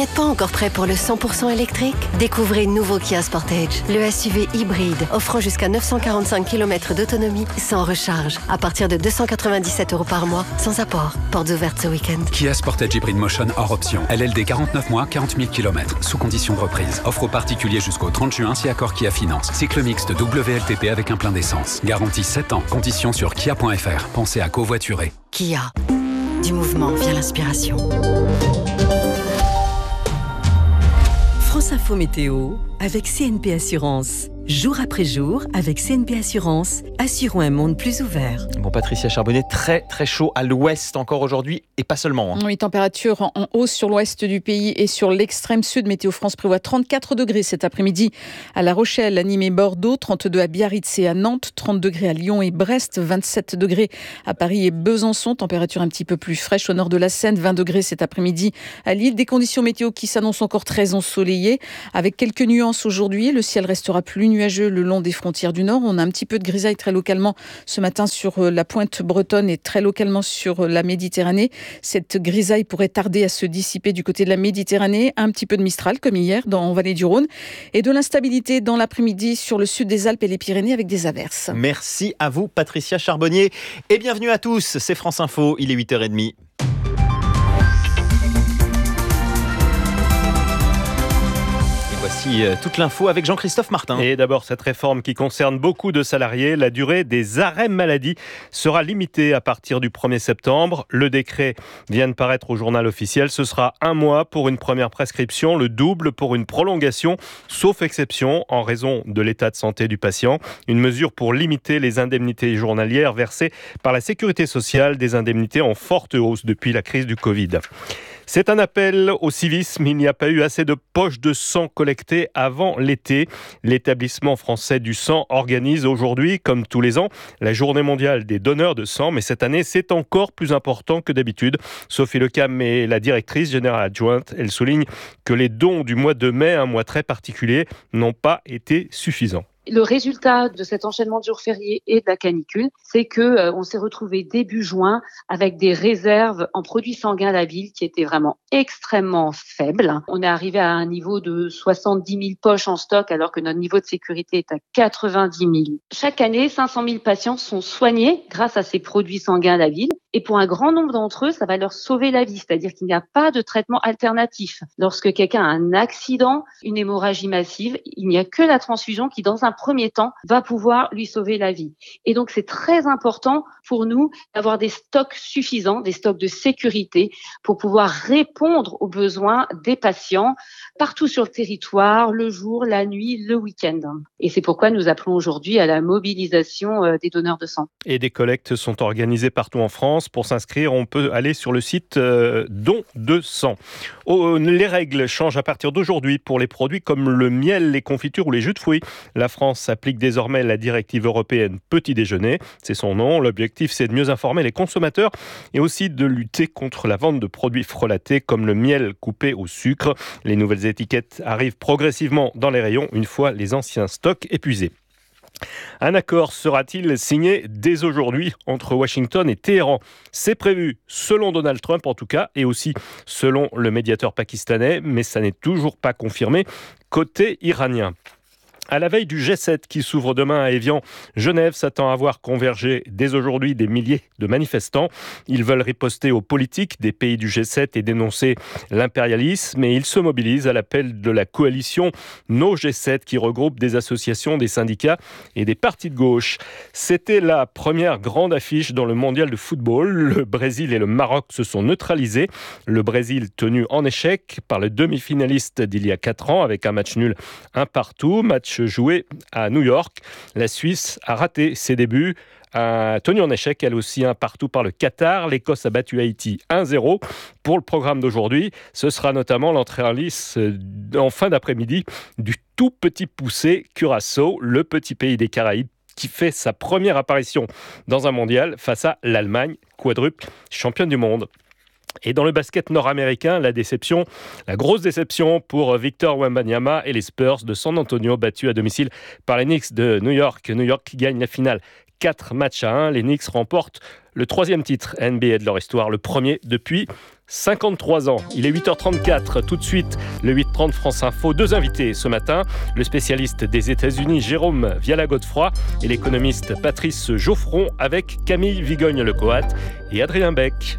n'êtes pas encore prêt pour le 100% électrique? Découvrez le nouveau Kia Sportage, le SUV hybride offrant jusqu'à 945 km d'autonomie sans recharge, à partir de 297 € par mois, sans apport. Portes ouvertes ce week-end. Kia Sportage Hybrid Motion hors option. LLD 49 mois, 40 000 km, sous condition de reprise. Offre aux particuliers jusqu'au 30 juin si accord Kia Finance. Cycle mixte WLTP avec un plein d'essence. Garantie 7 ans. Conditions sur kia.fr. Pensez à covoiturer. Kia. Du mouvement vient l'inspiration. France Info Météo avec CNP Assurance. Jour après jour, avec CNP Assurance, assurons un monde plus ouvert. Bon, Patricia Charbonnet, très très chaud à l'ouest encore aujourd'hui et pas seulement. Oui, température en hausse sur l'ouest du pays et sur l'extrême sud. Météo France prévoit 34 degrés cet après-midi à La Rochelle, à Nîmes et Bordeaux, 32 à Biarritz et à Nantes, 30 degrés à Lyon et Brest, 27 degrés à Paris et Besançon. Température un petit peu plus fraîche au nord de la Seine, 20 degrés cet après-midi à Lille. Des conditions météo qui s'annoncent encore très ensoleillées avec quelques nuances aujourd'hui. Le ciel restera plus nuageux le long des frontières du Nord. On a un petit peu de grisaille très localement ce matin sur la pointe bretonne et très localement sur la Méditerranée. Cette grisaille pourrait tarder à se dissiper du côté de la Méditerranée. Un petit peu de Mistral comme hier en vallée du Rhône et de l'instabilité dans l'après-midi sur le sud des Alpes et les Pyrénées avec des averses. Merci à vous Patricia Charbonnier et bienvenue à tous. C'est France Info, il est 8h30. Voici toute l'info avec Jean-Christophe Martin. Et d'abord, cette réforme qui concerne beaucoup de salariés, la durée des arrêts maladie sera limitée à partir du 1er septembre. Le décret vient de paraître au journal officiel. Ce sera 1 mois pour une première prescription, le double pour une prolongation, sauf exception en raison de l'état de santé du patient. Une mesure pour limiter les indemnités journalières versées par la Sécurité sociale, des indemnités en forte hausse depuis la crise du Covid. C'est un appel au civisme. Il n'y a pas eu assez de poches de sang collectées avant l'été. L'établissement français du sang organise aujourd'hui, comme tous les ans, la journée mondiale des donneurs de sang. Mais cette année, c'est encore plus important que d'habitude. Sophie Lecam est la directrice générale adjointe. Elle souligne que les dons du mois de mai, un mois très particulier, n'ont pas été suffisants. Le résultat de cet enchaînement de jours fériés et de la canicule, c'est que on s'est retrouvé début juin avec des réserves en produits sanguins labiles qui étaient vraiment extrêmement faibles. On est arrivé à un niveau de 70 000 poches en stock alors que notre niveau de sécurité est à 90 000. Chaque année, 500 000 patients sont soignés grâce à ces produits sanguins labiles. Et pour un grand nombre d'entre eux, ça va leur sauver la vie, c'est-à-dire qu'il n'y a pas de traitement alternatif. Lorsque quelqu'un a un accident, une hémorragie massive, il n'y a que la transfusion qui, dans un premier temps, va pouvoir lui sauver la vie. Et donc, c'est très important pour nous d'avoir des stocks suffisants, des stocks de sécurité pour pouvoir répondre aux besoins des patients partout sur le territoire, le jour, la nuit, le week-end. Et c'est pourquoi nous appelons aujourd'hui à la mobilisation des donneurs de sang. Et des collectes sont organisées partout en France. Pour s'inscrire, on peut aller sur le site Don de sang. Les règles changent à partir d'aujourd'hui pour les produits comme le miel, les confitures ou les jus de fruits. La France applique désormais la directive européenne petit déjeuner. C'est son nom. L'objectif, c'est de mieux informer les consommateurs et aussi de lutter contre la vente de produits frelatés comme le miel coupé au sucre. Les nouvelles étiquettes arrivent progressivement dans les rayons une fois les anciens stocks épuisés. Un accord sera-t-il signé dès aujourd'hui entre Washington et Téhéran ? C'est prévu, selon Donald Trump en tout cas, et aussi selon le médiateur pakistanais, mais ça n'est toujours pas confirmé côté iranien. À la veille du G7 qui s'ouvre demain à Évian, Genève s'attend à voir converger dès aujourd'hui des milliers de manifestants. Ils veulent riposter aux politiques des pays du G7 et dénoncer l'impérialisme. Et ils se mobilisent à l'appel de la coalition No G7 qui regroupe des associations, des syndicats et des partis de gauche. C'était la première grande affiche dans le mondial de football. Le Brésil et le Maroc se sont neutralisés. Le Brésil tenu en échec par le demi-finaliste d'il y a 4 ans avec un match nul 1-1, match joué à New York. La Suisse a raté ses débuts, tenue en échec elle aussi 1-1 par le Qatar. L'Écosse a battu Haïti 1-0. Pour le programme d'aujourd'hui, ce sera notamment l'entrée en lice en fin d'après-midi du tout petit poussé Curaçao, le petit pays des Caraïbes qui fait sa première apparition dans un mondial face à l'Allemagne, quadruple championne du monde. Et dans le basket nord-américain, la grosse déception pour Victor Wembanyama et les Spurs de San Antonio battus à domicile par les Knicks de New York. New York qui gagne la finale 4 matchs à 1. Les Knicks remportent le 3e titre NBA de leur histoire, le premier depuis 53 ans. Il est 8h34, tout de suite le 8h30 France Info. 2 invités ce matin, le spécialiste des États-Unis Jérôme Viala-Godefroy et l'économiste Patrice Geoffron avec Camille Vigogne-Lecoat et Adrien Beck.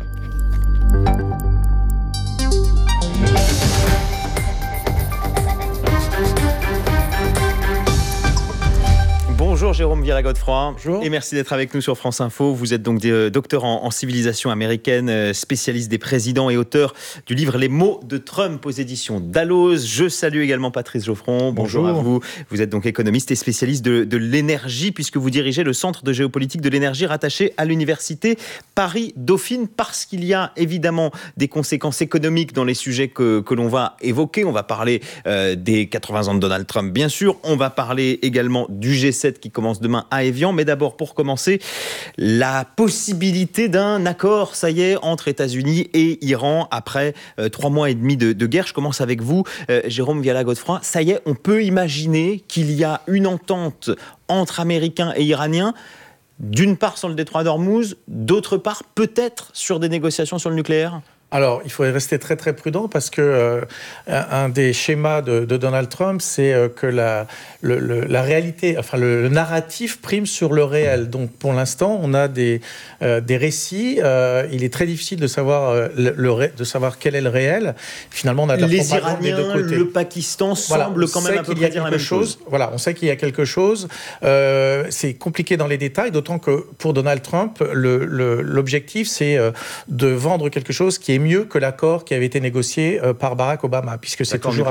Bonjour Jérôme Viala-Godefroy. Et merci d'être avec nous sur France Info. Vous êtes donc docteur en civilisation américaine, spécialiste des présidents et auteur du livre Les mots de Trump aux éditions Dalloz. Je salue également Patrice Geoffron. Bonjour à vous. Vous êtes donc économiste et spécialiste de l'énergie puisque vous dirigez le Centre de géopolitique de l'énergie rattaché à l'Université Paris-Dauphine parce qu'il y a évidemment des conséquences économiques dans les sujets que l'on va évoquer. On va parler des 80 ans de Donald Trump, bien sûr. On va parler également du G7 qui commence demain à Évian. Mais d'abord, pour commencer, la possibilité d'un accord, ça y est, entre États-Unis et Iran après 3 mois et demi de guerre. Je commence avec vous, Jérôme Viala-Godefroy. Ça y est, on peut imaginer qu'il y a une entente entre Américains et Iraniens, d'une part sur le détroit d'Ormuz, d'autre part peut-être sur des négociations sur le nucléaire ? Alors, il faut rester très très prudent parce que un des schémas de Donald Trump, c'est que la réalité, enfin le narratif prime sur le réel. Donc, pour l'instant, on a des récits. Il est très difficile de savoir de savoir quel est le réel. Finalement, on a de la propagande des deux côtés. Le Pakistan semble quand même à peu près dire la même chose. Voilà, on sait qu'il y a quelque chose. C'est compliqué dans les détails, d'autant que pour Donald Trump, l'objectif, c'est de vendre quelque chose qui est mieux que l'accord qui avait été négocié par Barack Obama, puisque c'est toujours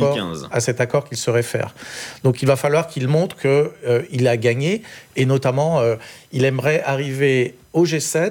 à cet accord qu'il se réfère. Donc il va falloir qu'il montre qu'il a gagné, et notamment il aimerait arriver au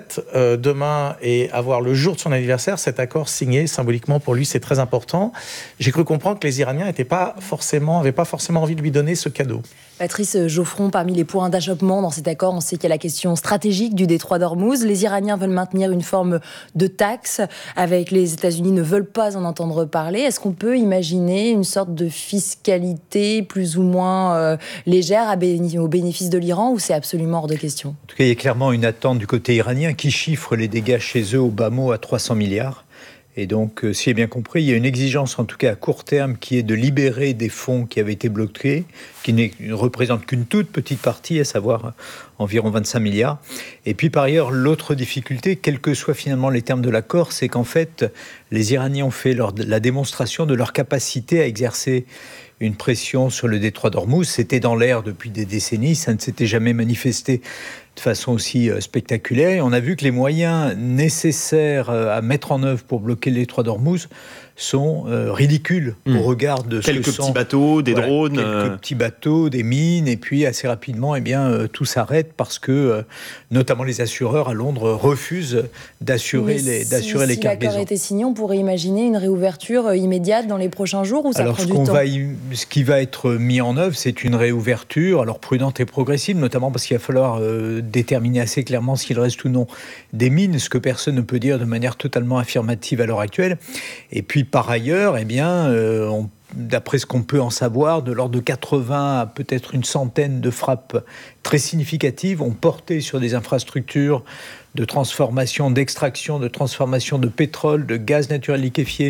G7 demain et avoir le jour de son anniversaire cet accord signé. Symboliquement pour lui, c'est très important. J'ai cru comprendre que les Iraniens n'avaient pas forcément envie de lui donner ce cadeau. Patrice Geoffron, parmi les points d'achoppement dans cet accord, on sait qu'il y a la question stratégique du détroit d'Ormuz. Les Iraniens veulent maintenir une forme de taxe, avec les États-Unis ne veulent pas en entendre parler. Est-ce qu'on peut imaginer une sorte de fiscalité plus ou moins légère au bénéfice de l'Iran, ou c'est absolument hors de question ? En tout cas, il y a clairement une attente du côté iranien qui chiffre les dégâts chez eux au bas mot à 300 milliards. Et donc, si j'ai bien compris, il y a une exigence, en tout cas à court terme, qui est de libérer des fonds qui avaient été bloqués, qui ne représentent qu'une toute petite partie, à savoir environ 25 milliards. Et puis, par ailleurs, l'autre difficulté, quels que soient finalement les termes de l'accord, c'est qu'en fait, les Iraniens ont fait la démonstration de leur capacité à exercer une pression sur le détroit d'Ormuz. C'était dans l'air depuis des décennies, ça ne s'était jamais manifesté de façon aussi spectaculaire. Et on a vu que les moyens nécessaires à mettre en œuvre pour bloquer le détroit d'Ormuz sont ridicules au regard de ce que sont... Quelques petits bateaux, des drones... Quelques petits bateaux, des mines, et puis assez rapidement, tout s'arrête parce que, notamment les assureurs à Londres, refusent d'assurer les cargaisons. Si l'accord était signé, on pourrait imaginer une réouverture immédiate dans les prochains jours, ou ça prend du temps ? Ce qui va être mis en œuvre, c'est une réouverture, alors prudente et progressive, notamment parce qu'il va falloir déterminer assez clairement s'il reste ou non des mines, ce que personne ne peut dire de manière totalement affirmative à l'heure actuelle. Et puis, par ailleurs, d'après ce qu'on peut en savoir, de l'ordre de 80 à peut-être une centaine de frappes très significatives ont porté sur des infrastructures de transformation, d'extraction, de transformation de pétrole, de gaz naturel liquéfié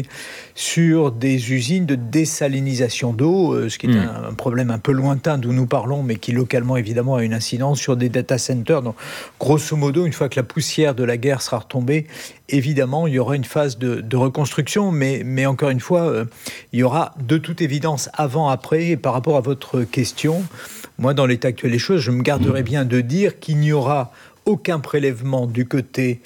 sur des usines de désalinisation d'eau, ce qui est un problème un peu lointain d'où nous parlons, mais qui localement évidemment a une incidence sur des data centers. Donc, grosso modo, une fois que la poussière de la guerre sera retombée, évidemment, il y aura une phase de reconstruction, mais encore une fois, il y aura de toute évidence avant-après. Et par rapport à votre question, moi, dans l'état actuel des choses, je me garderai bien de dire qu'il n'y aura aucun prélèvement du côté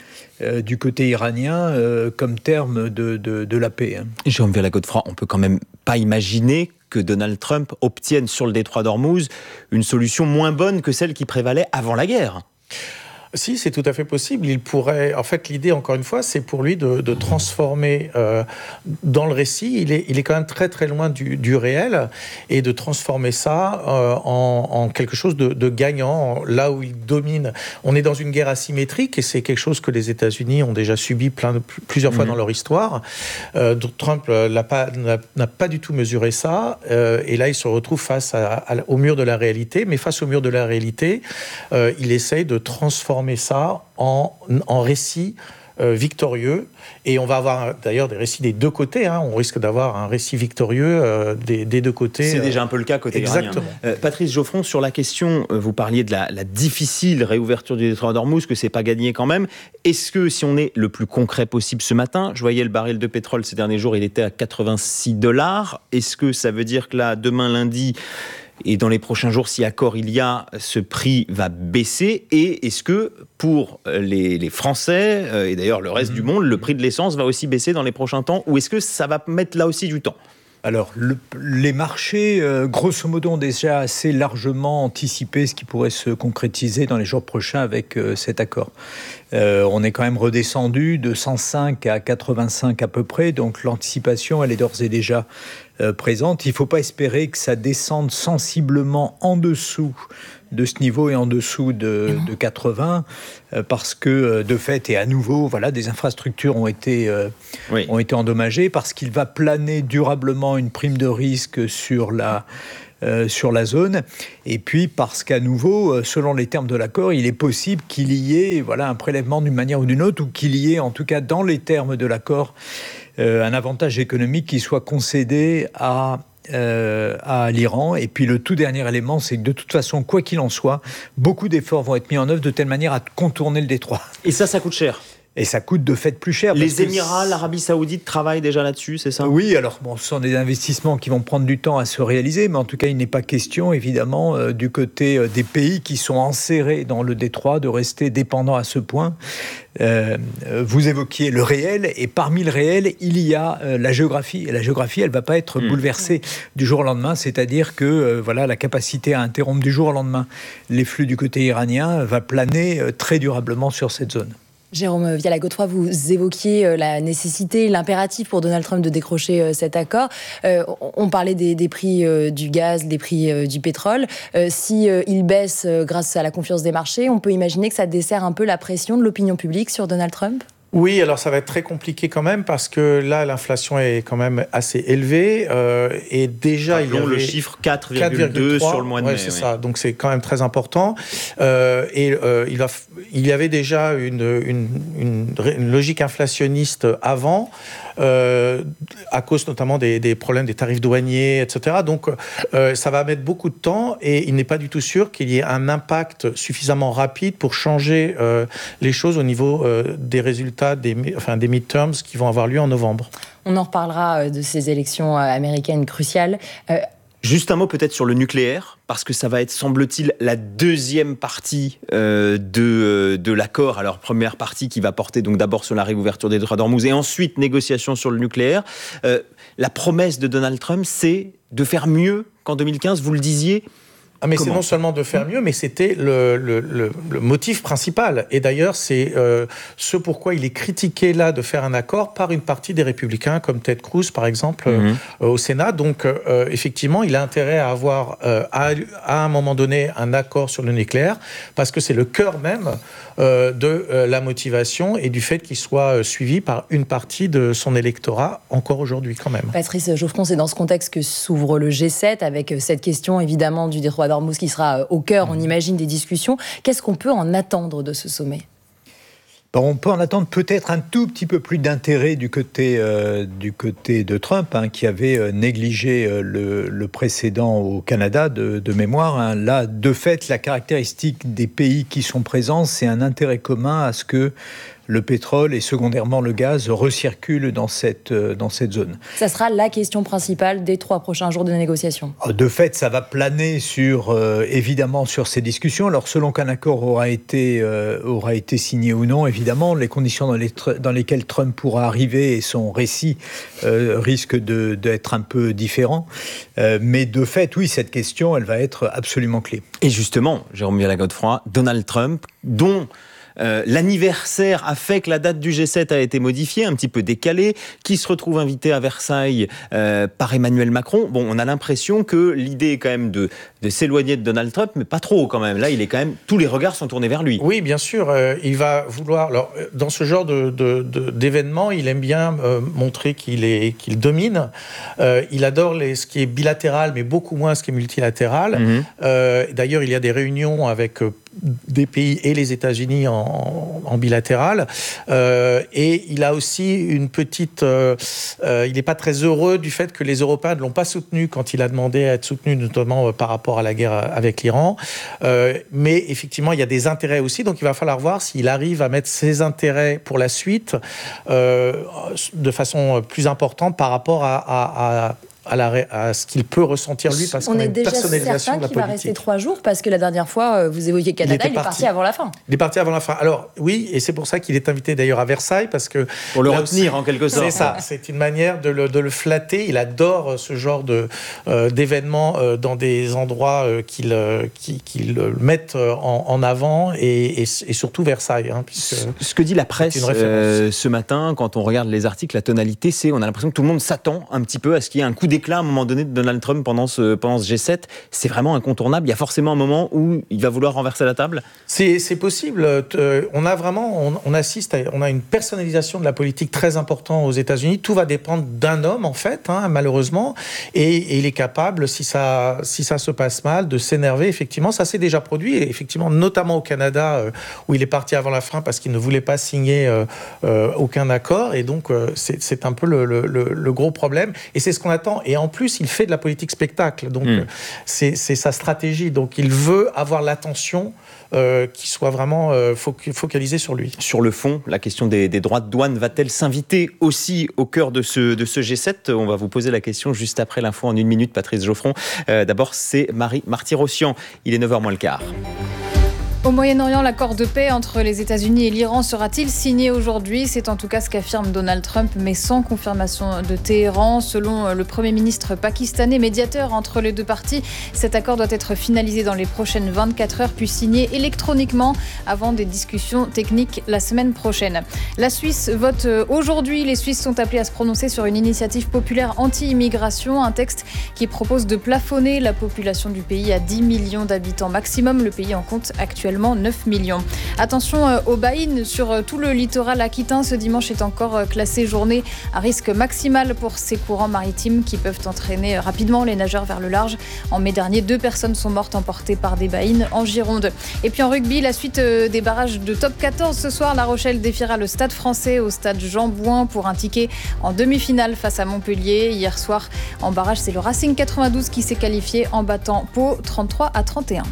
iranien comme terme de la paix. Jérôme Viala-Godefroy, on peut quand même pas imaginer que Donald Trump obtienne sur le détroit d'Ormuz une solution moins bonne que celle qui prévalait avant la guerre. Si, c'est tout à fait possible. Il pourrait... En fait, l'idée, encore une fois, c'est pour lui de transformer dans le récit. Il est quand même très, très loin du réel et de transformer ça en quelque chose de gagnant, là où il domine. On est dans une guerre asymétrique et c'est quelque chose que les États-Unis ont déjà subi plusieurs fois dans leur histoire. Trump n'a pas du tout mesuré ça et là, il se retrouve face au mur de la réalité. Mais face au mur de la réalité, il essaye de transformer ça en récit victorieux, et on va avoir d'ailleurs des récits des deux côtés, on risque d'avoir un récit victorieux des deux côtés. C'est déjà un peu le cas côté iranien. Patrice Geoffron, sur la question, vous parliez de la difficile réouverture du détroit d'Ormuz, que c'est pas gagné quand même. Est-ce que, si on est le plus concret possible ce matin, je voyais le baril de pétrole ces derniers jours, il était à $86. Est-ce que ça veut dire que là, demain lundi, et dans les prochains jours, si accord il y a, ce prix va baisser? Et est-ce que pour les Français, et d'ailleurs le reste du monde, le prix de l'essence va aussi baisser dans les prochains temps? Ou est-ce que ça va mettre là aussi du temps? Alors, les marchés, grosso modo, ont déjà assez largement anticipé ce qui pourrait se concrétiser dans les jours prochains avec cet accord. On est quand même redescendu de 105 à 85 à peu près, donc l'anticipation, elle est d'ores et déjà présente. Il ne faut pas espérer que ça descende sensiblement en dessous de ce niveau et en dessous de 80, parce que de fait, et à nouveau, voilà, des infrastructures ont été endommagées, parce qu'il va planer durablement une prime de risque sur la zone, et puis parce qu'à nouveau, selon les termes de l'accord, il est possible qu'il y ait un prélèvement d'une manière ou d'une autre, ou qu'il y ait, en tout cas dans les termes de l'accord, un avantage économique qui soit concédé à l'Iran. Et puis le tout dernier élément, c'est que de toute façon, quoi qu'il en soit, beaucoup d'efforts vont être mis en œuvre de telle manière à contourner le détroit. Et ça coûte cher. Et ça coûte de fait plus cher. Les Émirats, l'Arabie Saoudite travaillent déjà là-dessus, c'est ça? Oui, alors ce sont des investissements qui vont prendre du temps à se réaliser, mais en tout cas, il n'est pas question, évidemment, du côté des pays qui sont enserrés dans le détroit, de rester dépendants à ce point. Vous évoquiez le réel, et parmi le réel, il y a la géographie. Et la géographie, elle ne va pas être bouleversée du jour au lendemain, c'est-à-dire que la capacité à interrompre du jour au lendemain les flux du côté iranien va planer très durablement sur cette zone. Jérôme Viala-Godefroy, vous évoquiez la nécessité, l'impératif pour Donald Trump de décrocher cet accord. On parlait des prix du gaz, des prix du pétrole. Si il baisse grâce à la confiance des marchés, on peut imaginer que ça dessert un peu la pression de l'opinion publique sur Donald Trump ? Oui, alors ça va être très compliqué quand même, parce que là, l'inflation est quand même assez élevée. Et déjà, il y avait le chiffre 4,2 sur le mois de mai. C'est ça, donc c'est quand même très important. Il y avait déjà une logique inflationniste avant, à cause notamment des problèmes des tarifs douaniers, etc. Donc ça va mettre beaucoup de temps, et il n'est pas du tout sûr qu'il y ait un impact suffisamment rapide pour changer les choses au niveau des résultats des midterms qui vont avoir lieu en novembre. On en reparlera de ces élections américaines cruciales. Juste un mot peut-être sur le nucléaire, parce que ça va être, semble-t-il, la deuxième partie de l'accord. Alors, première partie qui va porter donc d'abord sur la réouverture des détroits d'Ormuz, et ensuite négociation sur le nucléaire. La promesse de Donald Trump, c'est de faire mieux qu'en 2015, vous le disiez. Mais c'est non seulement de faire mieux, mais c'était le motif principal. Et d'ailleurs, c'est ce pourquoi il est critiqué là de faire un accord par une partie des républicains, comme Ted Cruz, par exemple, au Sénat. Donc, effectivement, il a intérêt à avoir, à un moment donné, un accord sur le nucléaire, parce que c'est le cœur même de la motivation et du fait qu'il soit suivi par une partie de son électorat, encore aujourd'hui, quand même. Patrice Geoffron, c'est dans ce contexte que s'ouvre le G7, avec cette question, évidemment, du détroit d'Ormuz qui sera au cœur, on imagine, des discussions. Qu'est-ce qu'on peut en attendre de ce sommet ? On peut en attendre peut-être un tout petit peu plus d'intérêt du côté de Trump, qui avait négligé le précédent au Canada de mémoire. Là, de fait, la caractéristique des pays qui sont présents, c'est un intérêt commun à ce que le pétrole et secondairement le gaz recirculent dans cette zone. Ça sera la question principale des 3 prochains jours de négociation. De fait, ça va planer évidemment sur ces discussions. Alors, selon qu'un accord aura été signé ou non, évidemment, les conditions dans lesquelles Trump pourra arriver et son récit risquent d'être un peu différents. Mais de fait, oui, cette question, elle va être absolument clé. Et justement, Jérôme Viala-Godefroy, Donald Trump, dont l'anniversaire a fait que la date du G7 a été modifiée, un petit peu décalée, qui se retrouve invité à Versailles par Emmanuel Macron. Bon, on a l'impression que l'idée est quand même de s'éloigner de Donald Trump, mais pas trop quand même. Là, il est quand même, tous les regards sont tournés vers lui. Oui, bien sûr, il va vouloir. Alors, dans ce genre d'événements, il aime bien montrer qu'il domine. Il adore ce qui est bilatéral, mais beaucoup moins ce qui est multilatéral. D'ailleurs, il y a des réunions avec des pays et les États-Unis en bilatéral. Et il a aussi une petite... il n'est pas très heureux du fait que les Européens ne l'ont pas soutenu quand il a demandé à être soutenu, notamment par rapport à la guerre avec l'Iran. Mais effectivement, il y a des intérêts aussi. Donc, il va falloir voir s'il arrive à mettre ses intérêts pour la suite de façon plus importante par rapport à ce qu'il peut ressentir lui, parce qu'on a une personnalisation de la politique. On est déjà certain qu'il va rester 3 jours, parce que la dernière fois, vous évoquiez Canada, il est parti avant la fin. Il est parti avant la fin. Alors oui, et c'est pour ça qu'il est invité d'ailleurs à Versailles, parce que... Pour le retenir en quelque sorte. C'est ça, c'est une manière de le flatter. Il adore ce genre d'événements dans des endroits qui le mettent en avant, et surtout Versailles. Ce que dit la presse ce matin, quand on regarde les articles, la tonalité, on a l'impression que tout le monde s'attend un petit peu à ce qu'il y ait un coup d'éclat à un moment donné de Donald Trump pendant ce G7. C'est vraiment incontournable. Il y a forcément un moment où il va vouloir renverser la table. C'est possible. On a une personnalisation de la politique très importante aux États-Unis. Tout va dépendre d'un homme, en fait, malheureusement. Et il est capable, si ça se passe mal, de s'énerver. Effectivement, ça s'est déjà produit. Et effectivement, notamment au Canada, où il est parti avant la fin parce qu'il ne voulait pas signer aucun accord. Et donc, c'est un peu le gros problème. Et c'est ce qu'on attend. Et en plus, il fait de la politique spectacle. Donc, c'est sa stratégie. Donc, il veut avoir l'attention qui soit vraiment focalisée sur lui. Sur le fond, la question des droits de douane va-t-elle s'inviter aussi au cœur de ce G7 ? On va vous poser la question juste après l'info en 1 minute, Patrice Geoffron. D'abord, c'est Marie Marty-Rossian. Il est 9h moins le quart. Au Moyen-Orient, l'accord de paix entre les États-Unis et l'Iran sera-t-il signé aujourd'hui ? C'est en tout cas ce qu'affirme Donald Trump, mais sans confirmation de Téhéran. Selon le Premier ministre pakistanais, médiateur entre les deux parties, cet accord doit être finalisé dans les prochaines 24 heures, puis signé électroniquement avant des discussions techniques la semaine prochaine. La Suisse vote aujourd'hui. Les Suisses sont appelés à se prononcer sur une initiative populaire anti-immigration, un texte qui propose de plafonner la population du pays à 10 millions d'habitants maximum. Le pays en compte actuellement 9 millions. Attention aux baïnes sur tout le littoral aquitain. Ce dimanche est encore classé journée à risque maximal pour ces courants maritimes qui peuvent entraîner rapidement les nageurs vers le large. En mai dernier, 2 personnes sont mortes emportées par des baïnes en Gironde. Et puis en rugby, la suite des barrages de top 14. Ce soir, La Rochelle défiera le Stade Français au stade Jean Bouin pour un ticket en demi-finale face à Montpellier. Hier soir, en barrage, c'est le Racing 92 qui s'est qualifié en battant Pau 33-31.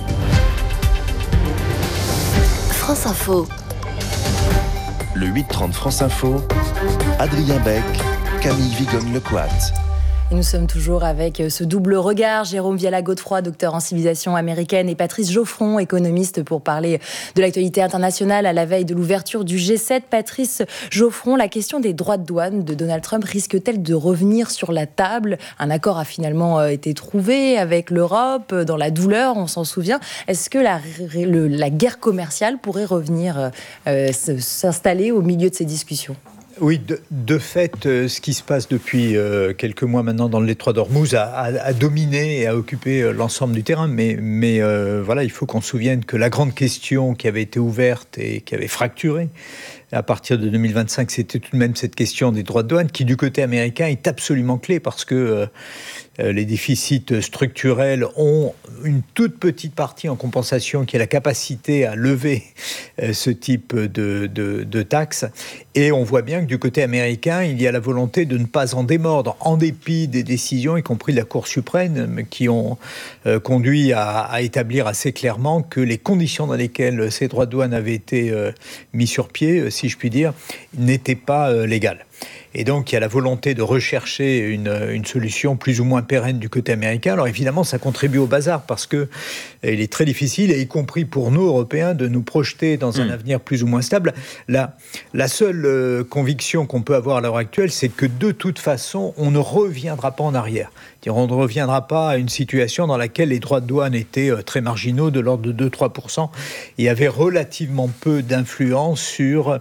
France Info. Le 8h30 France Info, Adrien Beck, Camille Vigogne-Lecoat. Et nous sommes toujours avec ce double regard, Jérôme Viala-Godefroy, docteur en civilisation américaine, et Patrice Geoffron, économiste, pour parler de l'actualité internationale à la veille de l'ouverture du G7. Patrice Geoffron, la question des droits de douane de Donald Trump risque-t-elle de revenir sur la table ? Un accord a finalement été trouvé avec l'Europe, dans la douleur, on s'en souvient. Est-ce que la guerre commerciale pourrait revenir s'installer au milieu de ces discussions ? Oui, de fait, ce qui se passe depuis quelques mois maintenant dans le détroit d'Ormuz a dominé et a occupé l'ensemble du terrain. Mais voilà, il faut qu'on se souvienne que la grande question qui avait été ouverte et qui avait fracturé à partir de 2025, c'était tout de même cette question des droits de douane qui, du côté américain, est absolument clé parce que les déficits structurels ont une toute petite partie en compensation qui a la capacité à lever ce type de taxes. Et on voit bien que du côté américain, il y a la volonté de ne pas en démordre, en dépit des décisions, y compris de la Cour suprême, qui ont conduit à établir assez clairement que les conditions dans lesquelles ces droits de douane avaient été mis sur pied, si je puis dire, n'étaient pas légales. Et donc, il y a la volonté de rechercher une solution plus ou moins pérenne du côté américain. Alors évidemment, ça contribue au bazar parce que il est très difficile, et y compris pour nous, Européens, de nous projeter dans un avenir plus ou moins stable. La seule conviction qu'on peut avoir à l'heure actuelle, c'est que de toute façon, on ne reviendra pas en arrière. On ne reviendra pas à une situation dans laquelle les droits de douane étaient très marginaux, de l'ordre de 2-3%. Il y avait relativement peu d'influence sur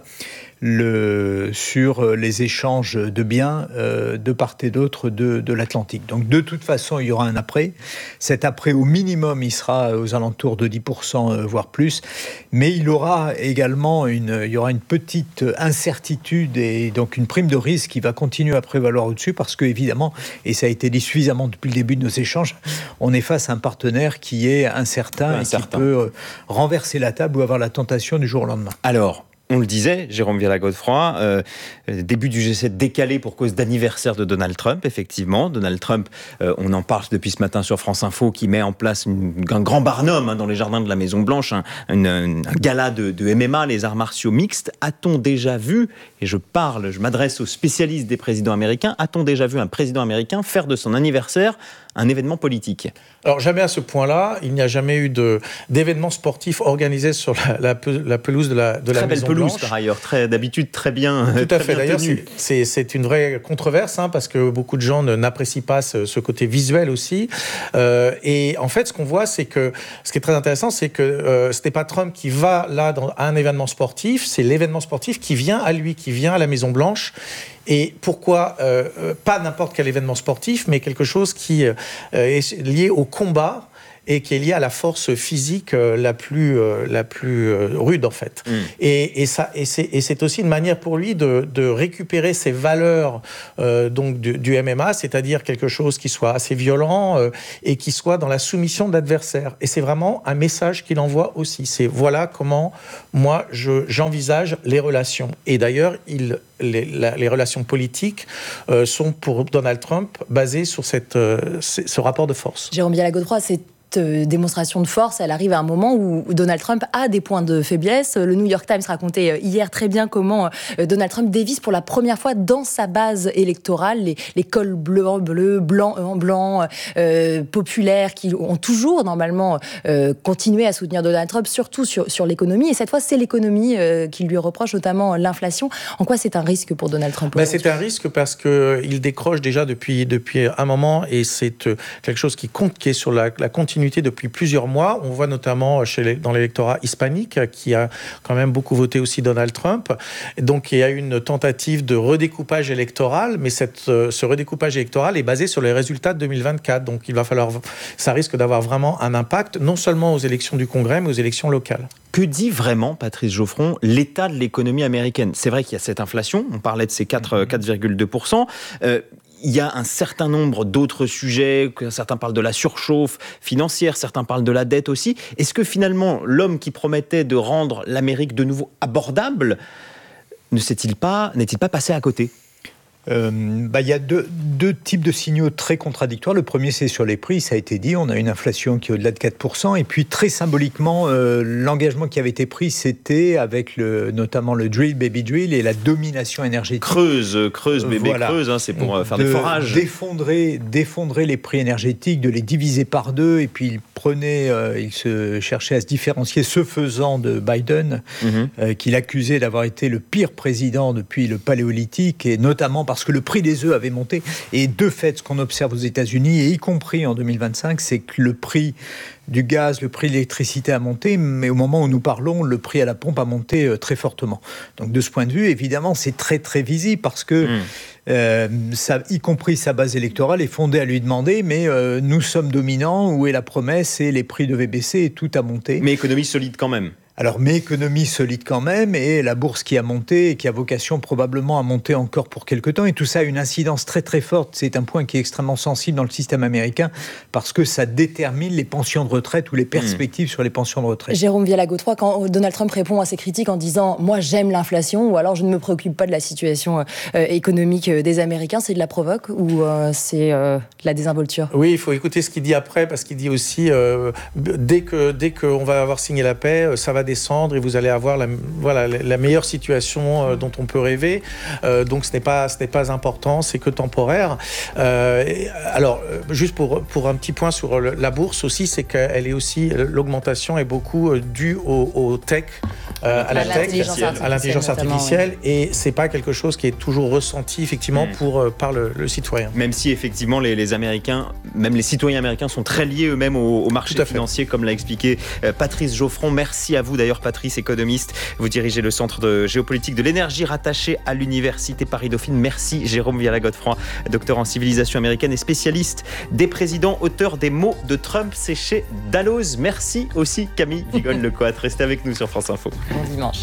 les échanges de biens de part et d'autre de l'Atlantique. Donc de toute façon, il y aura un après. Cet après, au minimum, il sera aux alentours de 10%, voire plus. Mais il aura également il y aura une petite incertitude et donc une prime de risque qui va continuer à prévaloir au-dessus parce que, évidemment, et ça a été dit suffisamment depuis le début de nos échanges, on est face à un partenaire qui est incertain et qui peut renverser la table ou avoir la tentation du jour au lendemain. Alors, on le disait, Jérôme Viala-Godefroy, début du G7 décalé pour cause d'anniversaire de Donald Trump, effectivement. Donald Trump, on en parle depuis ce matin sur France Info, qui met en place un grand barnum dans les jardins de la Maison-Blanche, un gala de MMA, les arts martiaux mixtes. A-t-on déjà vu, et je m'adresse aux spécialistes des présidents américains, a-t-on déjà vu un président américain faire de son anniversaire un événement politique? Alors jamais à ce point-là, il n'y a jamais eu d'événement sportif organisé sur la pelouse de la Maison-Blanche. Très belle pelouse par ailleurs, d'habitude très bien tenue. Tout à fait, d'ailleurs c'est une vraie controverse parce que beaucoup de gens n'apprécient pas ce côté visuel aussi. Et en fait, ce qu'on voit, c'est que ce qui est très intéressant, c'est que ce n'est pas Trump qui va là à un événement sportif, c'est l'événement sportif qui vient à lui, qui vient à la Maison-Blanche. Et pourquoi pas n'importe quel événement sportif, mais quelque chose qui est lié au combat et qui est lié à la force physique la plus rude en fait. Et c'est aussi une manière pour lui de récupérer ses valeurs donc du MMA, c'est-à-dire quelque chose qui soit assez violent et qui soit dans la soumission de l'adversaire. Et c'est vraiment un message qu'il envoie aussi. C'est voilà comment moi j'envisage les relations. Et d'ailleurs les relations politiques sont pour Donald Trump basées sur ce rapport de force. Jérôme Viala-Godefroy, c'est démonstration de force, elle arrive à un moment où Donald Trump a des points de faiblesse. Le New York Times racontait hier très bien comment Donald Trump dévisse pour la première fois dans sa base électorale les cols blancs, populaires qui ont toujours normalement continué à soutenir Donald Trump, surtout sur l'économie. Et cette fois, c'est l'économie qui lui reproche, notamment l'inflation. En quoi c'est un risque pour Donald Trump? C'est un risque parce qu'il décroche déjà depuis un moment et c'est quelque chose qui est sur la continuité depuis plusieurs mois. On voit notamment dans l'électorat hispanique qui a quand même beaucoup voté aussi Donald Trump. Et donc il y a une tentative de redécoupage électoral, mais ce redécoupage électoral est basé sur les résultats de 2024. Donc ça risque d'avoir vraiment un impact, non seulement aux élections du Congrès, mais aux élections locales. Que dit vraiment, Patrice Geoffron, l'état de l'économie américaine? C'est vrai qu'il y a cette inflation, on parlait de ces 4,2%. Il y a un certain nombre d'autres sujets, certains parlent de la surchauffe financière, certains parlent de la dette aussi. Est-ce que finalement, l'homme qui promettait de rendre l'Amérique de nouveau abordable, n'est-il pas passé à côté ? Il y a deux types de signaux très contradictoires. Le premier, c'est sur les prix, ça a été dit, on a une inflation qui est au-delà de 4%, et puis très symboliquement, l'engagement qui avait été pris, c'était avec notamment le drill, baby drill, et la domination énergétique. Creuse, bébé, voilà. Creuse, c'est pour faire des forages. D'effondrer les prix énergétiques, de les diviser par deux, et puis il se cherchait à se différencier, ce faisant de Biden, qu'il accusait d'avoir été le pire président depuis le Paléolithique, et notamment parce que le prix des œufs avait monté. Et de fait, ce qu'on observe aux États-Unis, et y compris en 2025, c'est que le prix du gaz, le prix de l'électricité a monté, mais au moment où nous parlons, le prix à la pompe a monté très fortement. Donc de ce point de vue, évidemment, c'est très très visible parce que y compris sa base électorale est fondée à lui demander mais nous sommes dominants, où est la promesse, et les prix devaient baisser et tout a monté. Mais économie solide quand même. Alors, mais économie solide quand même, et la bourse qui a monté, et qui a vocation probablement à monter encore pour quelque temps, et tout ça a une incidence très très forte. C'est un point qui est extrêmement sensible dans le système américain, parce que ça détermine les pensions de retraite ou les perspectives sur les pensions de retraite. Jérôme Viala-Godefroy, quand Donald Trump répond à ses critiques en disant « moi j'aime l'inflation » ou alors « je ne me préoccupe pas de la situation économique des Américains », c'est de la provoque ou c'est de la désinvolture? Oui, il faut écouter ce qu'il dit après, parce qu'il dit aussi dès qu'on va avoir signé la paix, ça va descendre et vous allez avoir la meilleure situation dont on peut rêver. Donc ce n'est pas important, c'est que temporaire. Alors, juste pour un petit point sur la bourse aussi, c'est qu'elle est aussi, l'augmentation est beaucoup due au tech, à l'intelligence artificielle, et c'est pas quelque chose qui est toujours ressenti effectivement par le citoyen. Même si effectivement les Américains, même les citoyens américains sont très liés eux-mêmes au marché financier, comme l'a expliqué Patrice Geoffron. Merci à vous d'ailleurs, Patrice, économiste. Vous dirigez le centre de géopolitique de l'énergie rattaché à l'université Paris-Dauphine. Merci Jérôme Viala-Godefroy, docteur en civilisation américaine et spécialiste des présidents, auteur des mots de Trump. C'est chez Dalloz. Merci aussi Camille Vigogne-Lecoat. Restez avec nous sur France Info. Bon dimanche.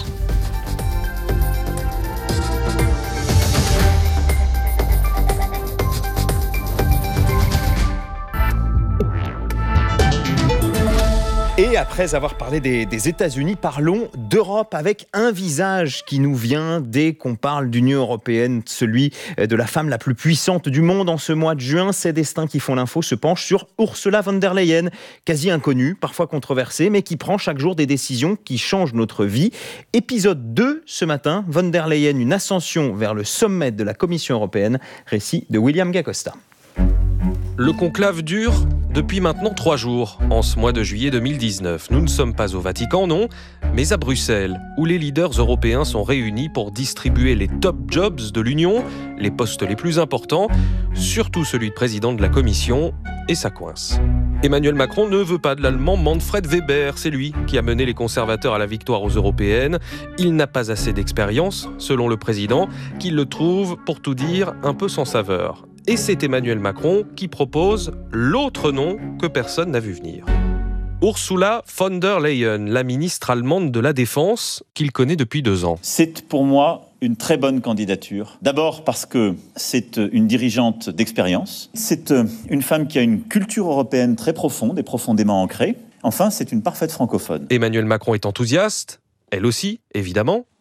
Et après avoir parlé des États-Unis, parlons d'Europe avec un visage qui nous vient dès qu'on parle d'Union européenne, celui de la femme la plus puissante du monde en ce mois de juin. Ces destins qui font l'info se penchent sur Ursula von der Leyen, quasi inconnue, parfois controversée, mais qui prend chaque jour des décisions qui changent notre vie. Épisode 2 ce matin, von der Leyen, une ascension vers le sommet de la Commission européenne. Récit de William Gacosta. Le conclave dure depuis maintenant 3 jours, en ce mois de juillet 2019. Nous ne sommes pas au Vatican, non, mais à Bruxelles, où les leaders européens sont réunis pour distribuer les top jobs de l'Union, les postes les plus importants, surtout celui de président de la Commission, et ça coince. Emmanuel Macron ne veut pas de l'allemand Manfred Weber, c'est lui qui a mené les conservateurs à la victoire aux européennes. Il n'a pas assez d'expérience, selon le président, qui le trouve, pour tout dire, un peu sans saveur. Et c'est Emmanuel Macron qui propose l'autre nom que personne n'a vu venir. Ursula von der Leyen, la ministre allemande de la Défense, qu'il connaît depuis 2 ans. C'est pour moi une très bonne candidature. D'abord parce que c'est une dirigeante d'expérience. C'est une femme qui a une culture européenne très profonde et profondément ancrée. Enfin, c'est une parfaite francophone. Emmanuel Macron est enthousiaste, elle aussi, évidemment.